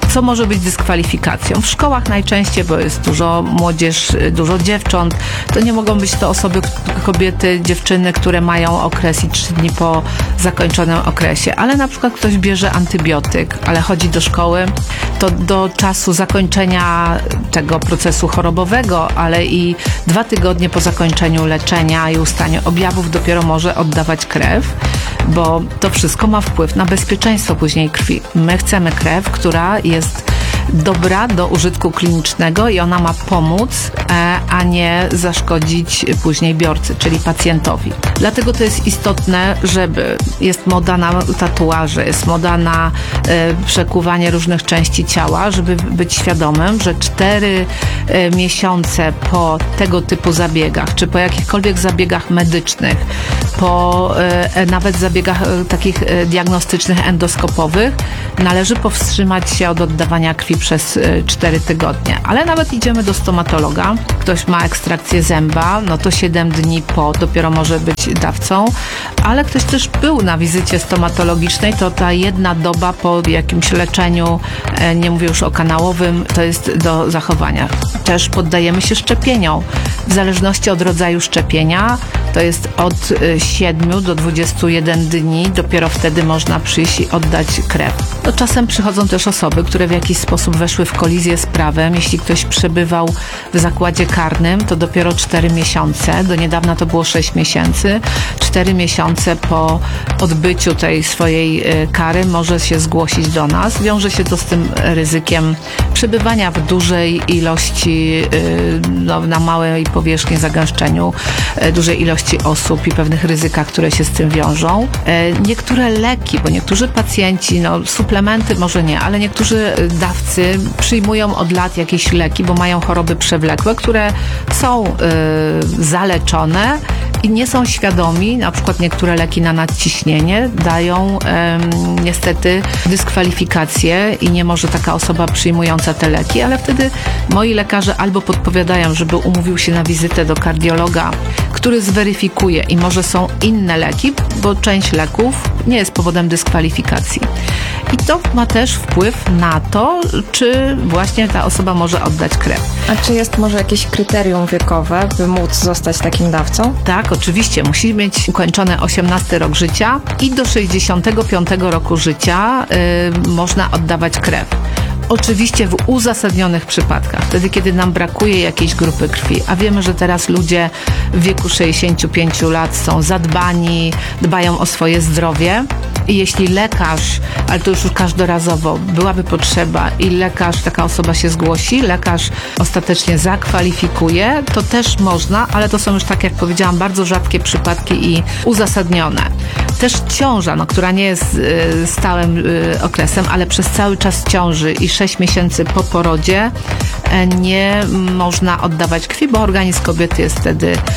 Co może być dyskwalifikacją? W szkołach najczęściej, bo jest dużo młodzież, dużo dziewcząt, to nie mogą być to osoby, kobiety, dziewczyny, które mają okres i trzy dni po zakończonym okresie, ale na przykład ktoś bierze antybiotyk, ale chodzi do szkoły, to do czasu zakończenia tego procesu chorobowego, ale i dwa tygodnie po zakończeniu leczenia i ustaniu objawów dopiero może oddawać krew, bo to wszystko ma wpływ na bezpieczeństwo później krwi. My chcemy krew, która jest dobra do użytku klinicznego i ona ma pomóc, a nie zaszkodzić później biorcy, czyli pacjentowi. Dlatego to jest istotne, żeby jest moda na tatuaże, jest moda na e, przekuwanie różnych części ciała, żeby być świadomym, że cztery e, miesiące po tego typu zabiegach, czy po jakichkolwiek zabiegach medycznych, po e, nawet zabiegach e, takich e, diagnostycznych, endoskopowych, należy powstrzymać się od oddawania krwi przez cztery tygodnie. Ale nawet idziemy do stomatologa, ktoś ma ekstrakcję zęba, no to siedem dni po dopiero może być dawcą, ale ktoś też był na wizycie stomatologicznej, to ta jedna doba po jakimś leczeniu, nie mówię już o kanałowym, to jest do zachowania. Też poddajemy się szczepieniom. W zależności od rodzaju szczepienia, to jest od siedmiu do dwudziestu jeden dni, dopiero wtedy można przyjść i oddać krew. No, czasem przychodzą też osoby, które w jakiś sposób weszły w kolizję z prawem. Jeśli ktoś przebywał w zakładzie karnym, to dopiero cztery miesiące, do niedawna to było sześć miesięcy, cztery miesiące po odbyciu tej swojej kary może się zgłosić do nas. Wiąże się to z tym ryzykiem przebywania w dużej ilości, no, na małej powierzchni, zagęszczeniu, dużej ilości osób i pewnych ryzykach, które się z tym wiążą. Niektóre leki, bo niektórzy pacjenci, no suplementy może nie, ale niektórzy dawcy przyjmują od lat jakieś leki, bo mają choroby przewlekłe, które są y, zaleczone i nie są świadomi, na przykład niektóre leki na nadciśnienie dają y, niestety dyskwalifikację i nie może taka osoba przyjmująca te leki, ale wtedy moi lekarze albo podpowiadają, żeby umówił się na wizytę do kardiologa, który zweryfikuje i może są inne leki, bo część leków nie jest powodem dyskwalifikacji. I to ma też wpływ na to, czy właśnie ta osoba może oddać krew. A czy jest może jakieś kryterium wiekowe, by móc zostać takim dawcą? Tak, oczywiście. Musi mieć ukończony osiemnasty rok życia i do sześćdziesiątego piątego roku życia y, można oddawać krew. Oczywiście w uzasadnionych przypadkach, wtedy kiedy nam brakuje jakiejś grupy krwi, a wiemy, że teraz ludzie w wieku sześćdziesięciu pięciu lat są zadbani, dbają o swoje zdrowie i jeśli lekarz, ale to już każdorazowo, byłaby potrzeba i lekarz, taka osoba się zgłosi, lekarz ostatecznie zakwalifikuje, to też można, ale to są już, tak jak powiedziałam, bardzo rzadkie przypadki i uzasadnione. Też ciąża, no, która nie jest y, stałym y, okresem, ale przez cały czas ciąży i sześć miesięcy po porodzie y, nie można oddawać krwi, bo organizm kobiety jest wtedy y,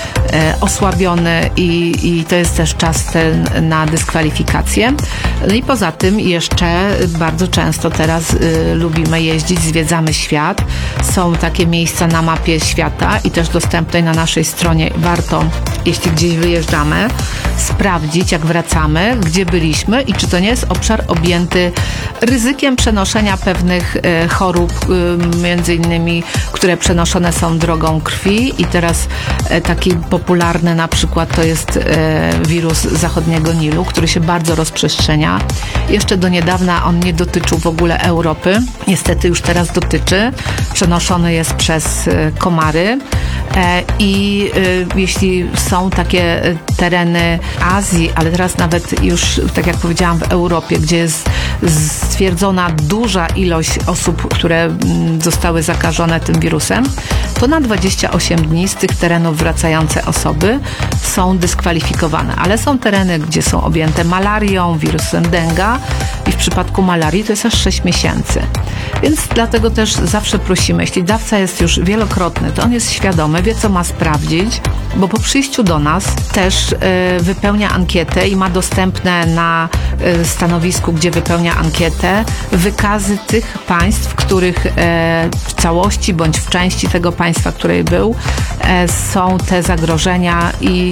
osłabiony i, i to jest też czas ten na dyskwalifikację. No i poza tym jeszcze bardzo często teraz y, lubimy jeździć, zwiedzamy świat. Są takie miejsca na mapie świata i też dostępnej na naszej stronie. Warto, jeśli gdzieś wyjeżdżamy, sprawdzić, jak wracamy, gdzie byliśmy i czy to nie jest obszar objęty ryzykiem przenoszenia pewnych e, chorób, e, między innymi, które przenoszone są drogą krwi i teraz e, taki popularny na przykład to jest e, wirus zachodniego Nilu, który się bardzo rozprzestrzenia. Jeszcze do niedawna on nie dotyczył w ogóle Europy. Niestety już teraz dotyczy. Przenoszony jest przez e, komary e, i e, jeśli są takie tereny Azji, ale teraz nawet już, tak jak powiedziałam, w Europie, gdzie jest stwierdzona duża ilość osób, które zostały zakażone tym wirusem, to na dwadzieścia osiem dni z tych terenów wracające osoby są dyskwalifikowane. Ale są tereny, gdzie są objęte malarią, wirusem denga i w przypadku malarii to jest aż sześć miesięcy. Więc dlatego też zawsze prosimy, jeśli dawca jest już wielokrotny, to on jest świadomy, wie co ma sprawdzić, bo po przyjściu do nas też y, wypełnia ankietę i ma dostępne na y, stanowisku, gdzie wypełnia ankietę, wykazy tych państw, w których y, w całości bądź w części tego państwa, w której był, y, są te zagrożenia i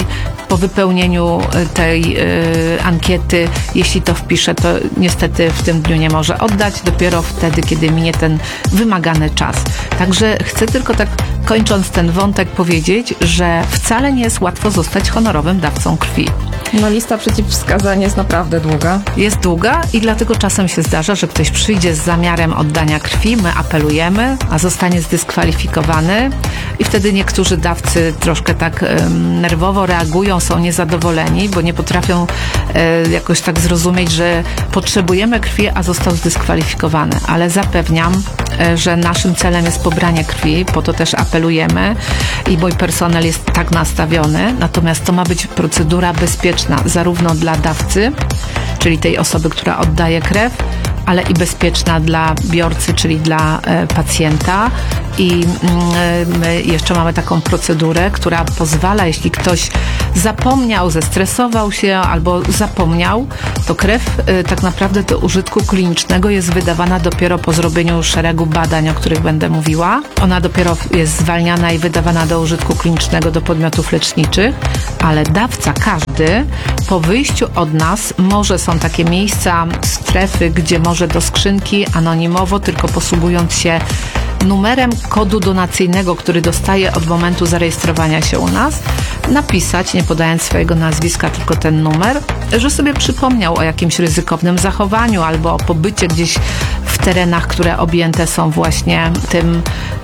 po wypełnieniu tej y, ankiety, jeśli to wpisze, to niestety w tym dniu nie może oddać, dopiero wtedy, kiedy minie ten wymagany czas. Także chcę tylko tak, kończąc ten wątek, powiedzieć, że wcale nie jest łatwo zostać honorowym dawcą krwi. No lista przeciwwskazań jest naprawdę długa. Jest długa i dlatego czasem się zdarza, że ktoś przyjdzie z zamiarem oddania krwi, my apelujemy, a zostanie zdyskwalifikowany i wtedy niektórzy dawcy troszkę tak um, nerwowo reagują, są niezadowoleni, bo nie potrafią e, jakoś tak zrozumieć, że potrzebujemy krwi, a został zdyskwalifikowany. Ale zapewniam, e, że naszym celem jest pobranie krwi, po to też apelujemy i mój personel jest tak nastawiony, natomiast to ma być procedura bezpieczna, zarówno dla dawcy, czyli tej osoby, która oddaje krew, ale i bezpieczna dla biorcy, czyli dla e, pacjenta. I e, my jeszcze mamy taką procedurę, która pozwala, jeśli ktoś zapomniał, zestresował się albo zapomniał, to krew e, tak naprawdę do użytku klinicznego jest wydawana dopiero po zrobieniu szeregu badań, o których będę mówiła. Ona dopiero jest zwalniana i wydawana do użytku klinicznego do podmiotów leczniczych, ale dawca każdy po wyjściu od nas może, są takie miejsca, strefy, gdzie może do skrzynki anonimowo, tylko posługując się numerem kodu donacyjnego, który dostaje od momentu zarejestrowania się u nas, napisać, nie podając swojego nazwiska, tylko ten numer, że sobie przypomniał o jakimś ryzykownym zachowaniu albo o pobycie gdzieś w terenach, które objęte są właśnie tym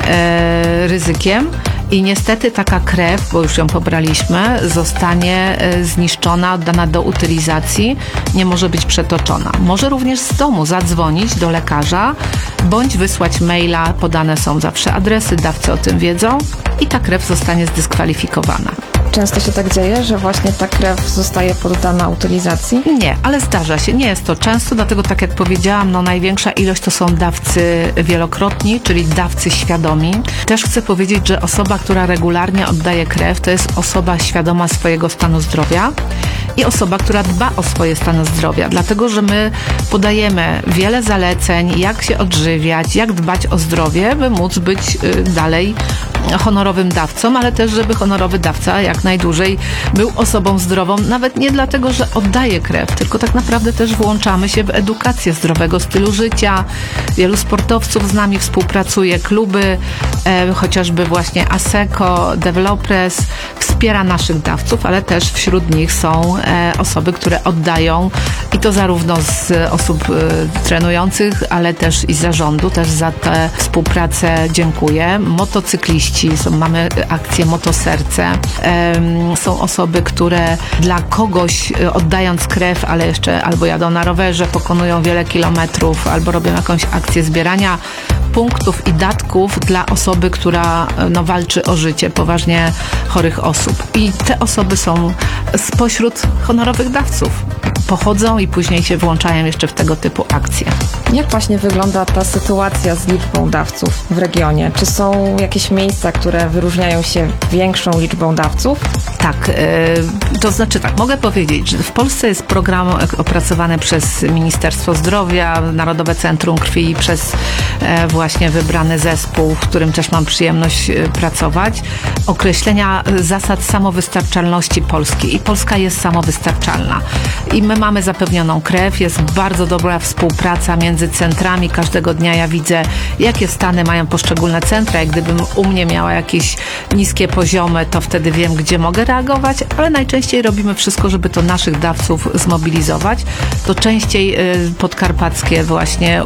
e, ryzykiem. I niestety taka krew, bo już ją pobraliśmy, zostanie zniszczona, oddana do utylizacji, nie może być przetoczona. Może również z domu zadzwonić do lekarza, bądź wysłać maila, podane są zawsze adresy, dawcy o tym wiedzą i ta krew zostanie zdyskwalifikowana. Często się tak dzieje, że właśnie ta krew zostaje poddana utylizacji? Nie, ale zdarza się. Nie jest to często, dlatego tak jak powiedziałam, no największa ilość to są dawcy wielokrotni, czyli dawcy świadomi. Też chcę powiedzieć, że osoba, która regularnie oddaje krew, to jest osoba świadoma swojego stanu zdrowia i osoba, która dba o swoje stan zdrowia, dlatego że my podajemy wiele zaleceń, jak się odżywiać, jak dbać o zdrowie, by móc być y, dalej honorowym dawcą, ale też, żeby honorowy dawca jak najdłużej był osobą zdrową, nawet nie dlatego, że oddaje krew, tylko tak naprawdę też włączamy się w edukację zdrowego stylu życia. Wielu sportowców z nami współpracuje, kluby, e, chociażby właśnie ASECO, Developers, wspiera naszych dawców, ale też wśród nich są e, osoby, które oddają i to zarówno z osób e, trenujących, ale też i z zarządu, też za tę współpracę dziękuję. Motocykliści, są, mamy akcję Motoserce, e, są osoby, które dla kogoś oddając krew, ale jeszcze albo jadą na rowerze, pokonują wiele kilometrów, albo robią jakąś akcję zbierania punktów i datków dla osoby, która no, walczy o życie poważnie chorych osób. I te osoby są spośród honorowych dawców. Pochodzą i później się włączają jeszcze w tego typu akcje. Jak właśnie wygląda ta sytuacja z liczbą dawców w regionie? Czy są jakieś miejsca, które wyróżniają się większą liczbą dawców? Tak, yy, to znaczy tak, mogę powiedzieć, że w Polsce jest program opracowany przez Ministerstwo Zdrowia, Narodowe Centrum Krwi i przez e, właśnie wybrany zespół, w którym też mam przyjemność e, pracować, określenia zasad samowystarczalności Polski. I Polska jest samowystarczalna. I my mamy zapewnioną krew, jest bardzo dobra współpraca między centrami. Każdego dnia ja widzę, jakie stany mają poszczególne centra. Jak gdybym u mnie miała jakieś niskie poziomy, to wtedy wiem, gdzie mogę reagować, ale najczęściej robimy wszystko, żeby to naszych dawców zmobilizować. To częściej podkarpackie właśnie,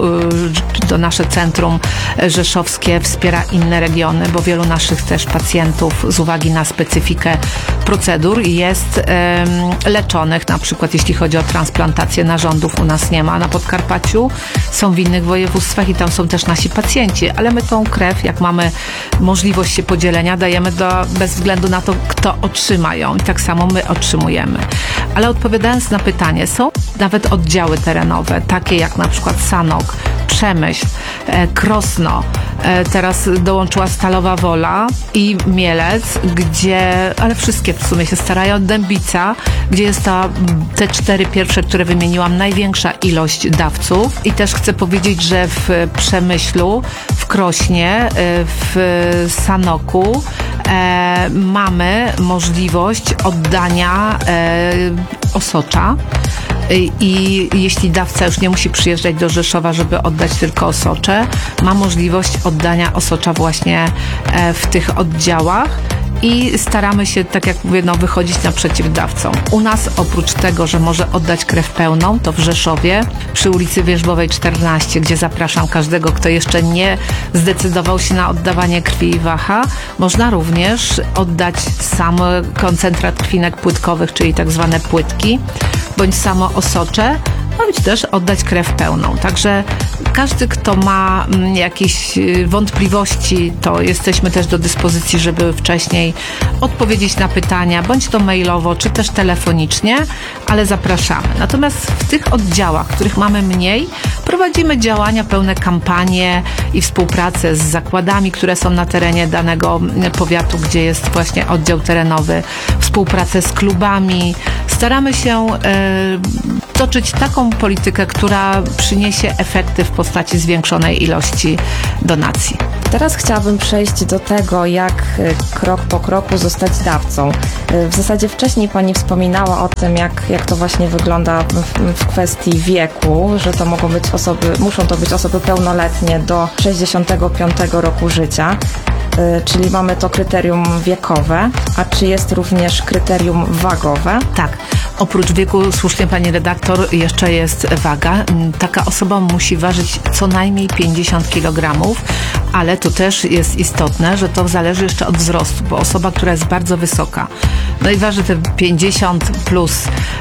to nasze centrum rzeszowskie wspiera inne regiony, bo wielu naszych też pacjentów z uwagi na specyfikę procedur jest um, leczonych, na przykład jeśli chodzi o transplantację narządów, u nas nie ma na Podkarpaciu, są w innych województwach i tam są też nasi pacjenci, ale my tą krew, jak mamy możliwość się podzielenia, dajemy do, bez względu na to, kto otrzyma ją i tak samo my otrzymujemy. Ale odpowiadając na pytanie, są nawet oddziały terenowe, takie jak na przykład Sanok, Przemyśl, e, Krosno, e, teraz dołączyła Stalowa Wola i Mielec, gdzie, ale wszystkie w sumie się starają, Dębica, gdzie jest ta, te cztery pierwsze, które wymieniłam, największa ilość dawców. I też chcę powiedzieć, że w Przemyślu, w Krośnie, w Sanoku e, mamy możliwość oddania e, osocza. I, I jeśli dawca już nie musi przyjeżdżać do Rzeszowa, żeby oddać tylko osocze, ma możliwość oddania osocza właśnie e, w tych oddziałach. I staramy się, tak jak mówię, no, wychodzić naprzeciw dawcom. U nas oprócz tego, że może oddać krew pełną, to w Rzeszowie przy ulicy Wierzbowej czternaście, gdzie zapraszam każdego, kto jeszcze nie zdecydował się na oddawanie krwi i waha, można również oddać sam koncentrat krwinek płytkowych, czyli tak zwane płytki, bądź samo osocze, bądź też oddać krew pełną. Także każdy, kto ma mm, jakieś y, wątpliwości, to jesteśmy też do dyspozycji, żeby wcześniej odpowiedzieć na pytania, bądź to mailowo, czy też telefonicznie, ale zapraszamy. Natomiast w tych oddziałach, których mamy mniej, prowadzimy działania, pełne kampanie i współpracę z zakładami, które są na terenie danego powiatu, gdzie jest właśnie oddział terenowy, współpracę z klubami. Staramy się y, toczyć taką politykę, która przyniesie efekty w postaci zwiększonej ilości donacji. Teraz chciałabym przejść do tego, jak krok po kroku zostać dawcą. W zasadzie wcześniej Pani wspominała o tym, jak, jak to właśnie wygląda w, w kwestii wieku, że to mogą być osoby, muszą to być osoby pełnoletnie do sześćdziesiątego piątego roku życia, czyli mamy to kryterium wiekowe, a czy jest również kryterium wagowe? Tak. Oprócz wieku, słusznie pani redaktor, jeszcze jest waga. Taka osoba musi ważyć co najmniej pięćdziesiąt kilogramów, ale to też jest istotne, że to zależy jeszcze od wzrostu, bo osoba, która jest bardzo wysoka, no i waży te pięćdziesiąt plus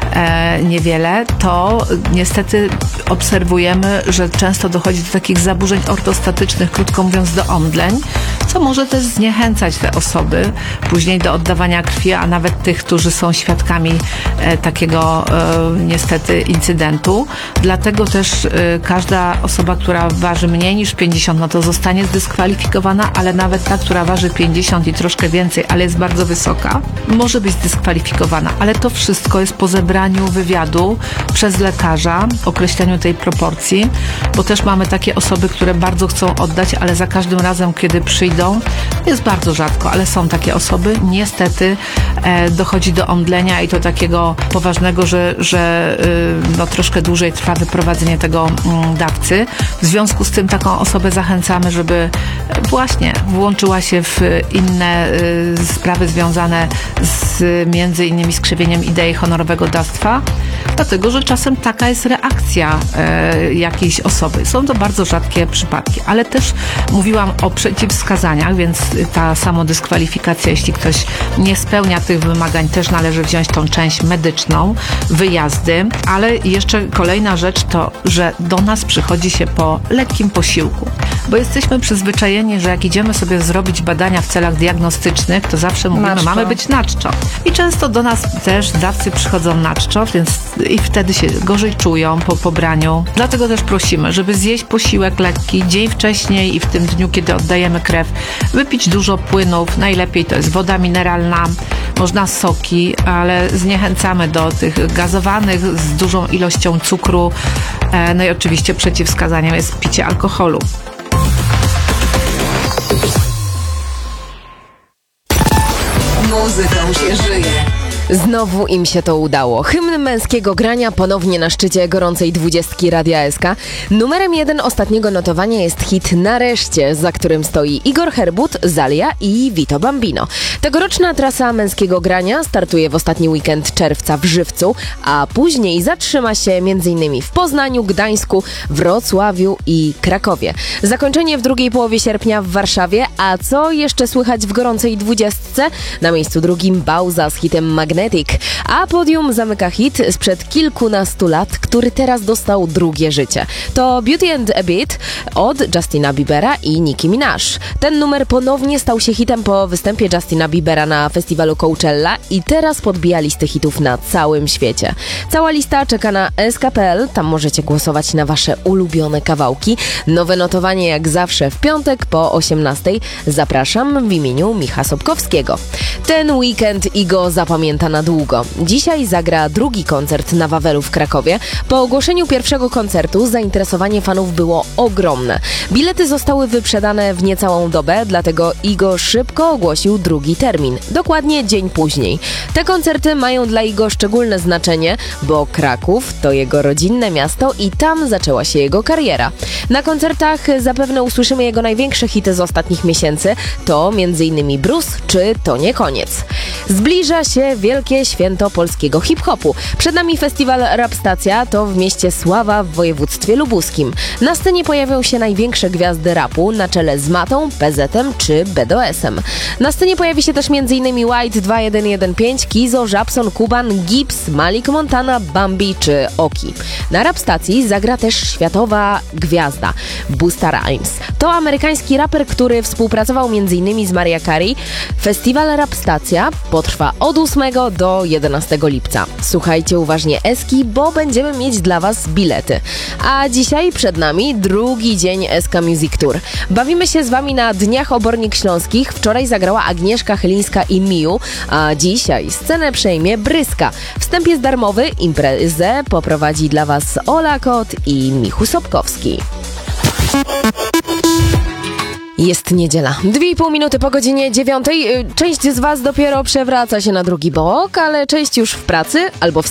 e, niewiele, to niestety obserwujemy, że często dochodzi do takich zaburzeń ortostatycznych, krótko mówiąc do omdleń, co może też zniechęcać te osoby później do oddawania krwi, a nawet tych, którzy są świadkami e, takiego e, niestety incydentu. Dlatego też e, każda osoba, która waży mniej niż pięćdziesiąt, no to zostanie zdyskwalifikowana, ale nawet ta, która waży pięćdziesiąt i troszkę więcej, ale jest bardzo wysoka, może być zdyskwalifikowana. Ale to wszystko jest po zebraniu wywiadu przez lekarza, określeniu tej proporcji, bo też mamy takie osoby, które bardzo chcą oddać, ale za każdym razem, kiedy przyjdą, jest bardzo rzadko, ale są takie osoby, niestety e, dochodzi do omdlenia i to takiego poważnego, że, że y, no, troszkę dłużej trwa wyprowadzenie tego mm, dawcy. W związku z tym taką osobę zachęcamy, żeby właśnie włączyła się w inne y, sprawy związane z między innymi skrzywieniem idei honorowego dawstwa, dlatego, że czasem taka jest reakcja y, jakiejś osoby. Są to bardzo rzadkie przypadki, ale też mówiłam o przeciwwskazaniach, więc ta samodyskwalifikacja, jeśli ktoś nie spełnia tych wymagań, też należy wziąć tą część medyczną, wyjazdy, ale jeszcze kolejna rzecz to, że do nas przychodzi się po lekkim posiłku, bo jesteśmy przyzwyczajeni, że jak idziemy sobie zrobić badania w celach diagnostycznych, to zawsze mówimy, Na czczo. mamy być na czczo. I często do nas też dawcy przychodzą na czczo, więc i wtedy się gorzej czują po pobraniu. Dlatego też prosimy, żeby zjeść posiłek lekki dzień wcześniej i w tym dniu, kiedy oddajemy krew, wypić dużo płynów, najlepiej to jest woda mineralna, można soki, ale zniechęcamy do tych gazowanych z dużą ilością cukru, no i oczywiście przeciwwskazaniem jest picie alkoholu. Muzyką się żyje. Znowu im się to udało. Hymn męskiego grania ponownie na szczycie gorącej dwudziestki Radia S K. Numerem jeden ostatniego notowania jest hit Nareszcie, za którym stoi Igor Herbut, Zalia i Vito Bambino. Tegoroczna trasa męskiego grania startuje w ostatni weekend czerwca w Żywcu, a później zatrzyma się m.in. w Poznaniu, Gdańsku, Wrocławiu i Krakowie. Zakończenie w drugiej połowie sierpnia w Warszawie, a co jeszcze słychać w gorącej dwudziestce? Na miejscu drugim Bauza z hitem Magnetic, a podium zamyka hit sprzed kilkunastu lat, który teraz dostał drugie życie. To Beauty and a Beat od Justina Biebera i Nicki Minaj. Ten numer ponownie stał się hitem po występie Justina Biebera na festiwalu Coachella i teraz podbija listy hitów na całym świecie. Cała lista czeka na S K kropka P L, tam możecie głosować na wasze ulubione kawałki. Nowe notowanie jak zawsze w piątek po osiemnastej. Zapraszam w imieniu Micha Sobkowskiego. Ten weekend Igo zapamięta lata na długo. Dzisiaj zagra drugi koncert na Wawelu w Krakowie. Po ogłoszeniu pierwszego koncertu zainteresowanie fanów było ogromne. Bilety zostały wyprzedane w niecałą dobę, dlatego Igo szybko ogłosił drugi termin, dokładnie dzień później. Te koncerty mają dla Igo szczególne znaczenie, bo Kraków to jego rodzinne miasto i tam zaczęła się jego kariera. Na koncertach zapewne usłyszymy jego największe hity z ostatnich miesięcy, to między innymi Bruce czy To nie koniec. Zbliża się wielkie święto polskiego hip-hopu. Przed nami festiwal Rap Stacja, to w mieście Sława w województwie lubuskim. Na scenie pojawią się największe gwiazdy rapu na czele z Matą, P Z em czy B D O S-em. Na scenie pojawi się też między innymi White dwa jeden jeden pięć, Kizo, Żabson, Kuban, Gibbs, Malik Montana, Bambi czy Oki. Na Rap Stacji zagra też światowa gwiazda Busta Rhymes. To amerykański raper, który współpracował między innymi z Mariah Carey. Festiwal Rap Stacja potrwa od ósmego do jedenastego lipca. Słuchajcie uważnie Eski, bo będziemy mieć dla Was bilety. A dzisiaj przed nami drugi dzień S K Music Tour. Bawimy się z Wami na Dniach Obornik Śląskich. Wczoraj zagrała Agnieszka Chylińska i Miu, a dzisiaj scenę przejmie Bryska. Wstęp jest darmowy, imprezę poprowadzi dla Was Ola Kot i Michu Sobkowski. Jest niedziela. Dwie i pół minuty po godzinie dziewiątej. Część z Was dopiero przewraca się na drugi bok, ale część już w pracy albo w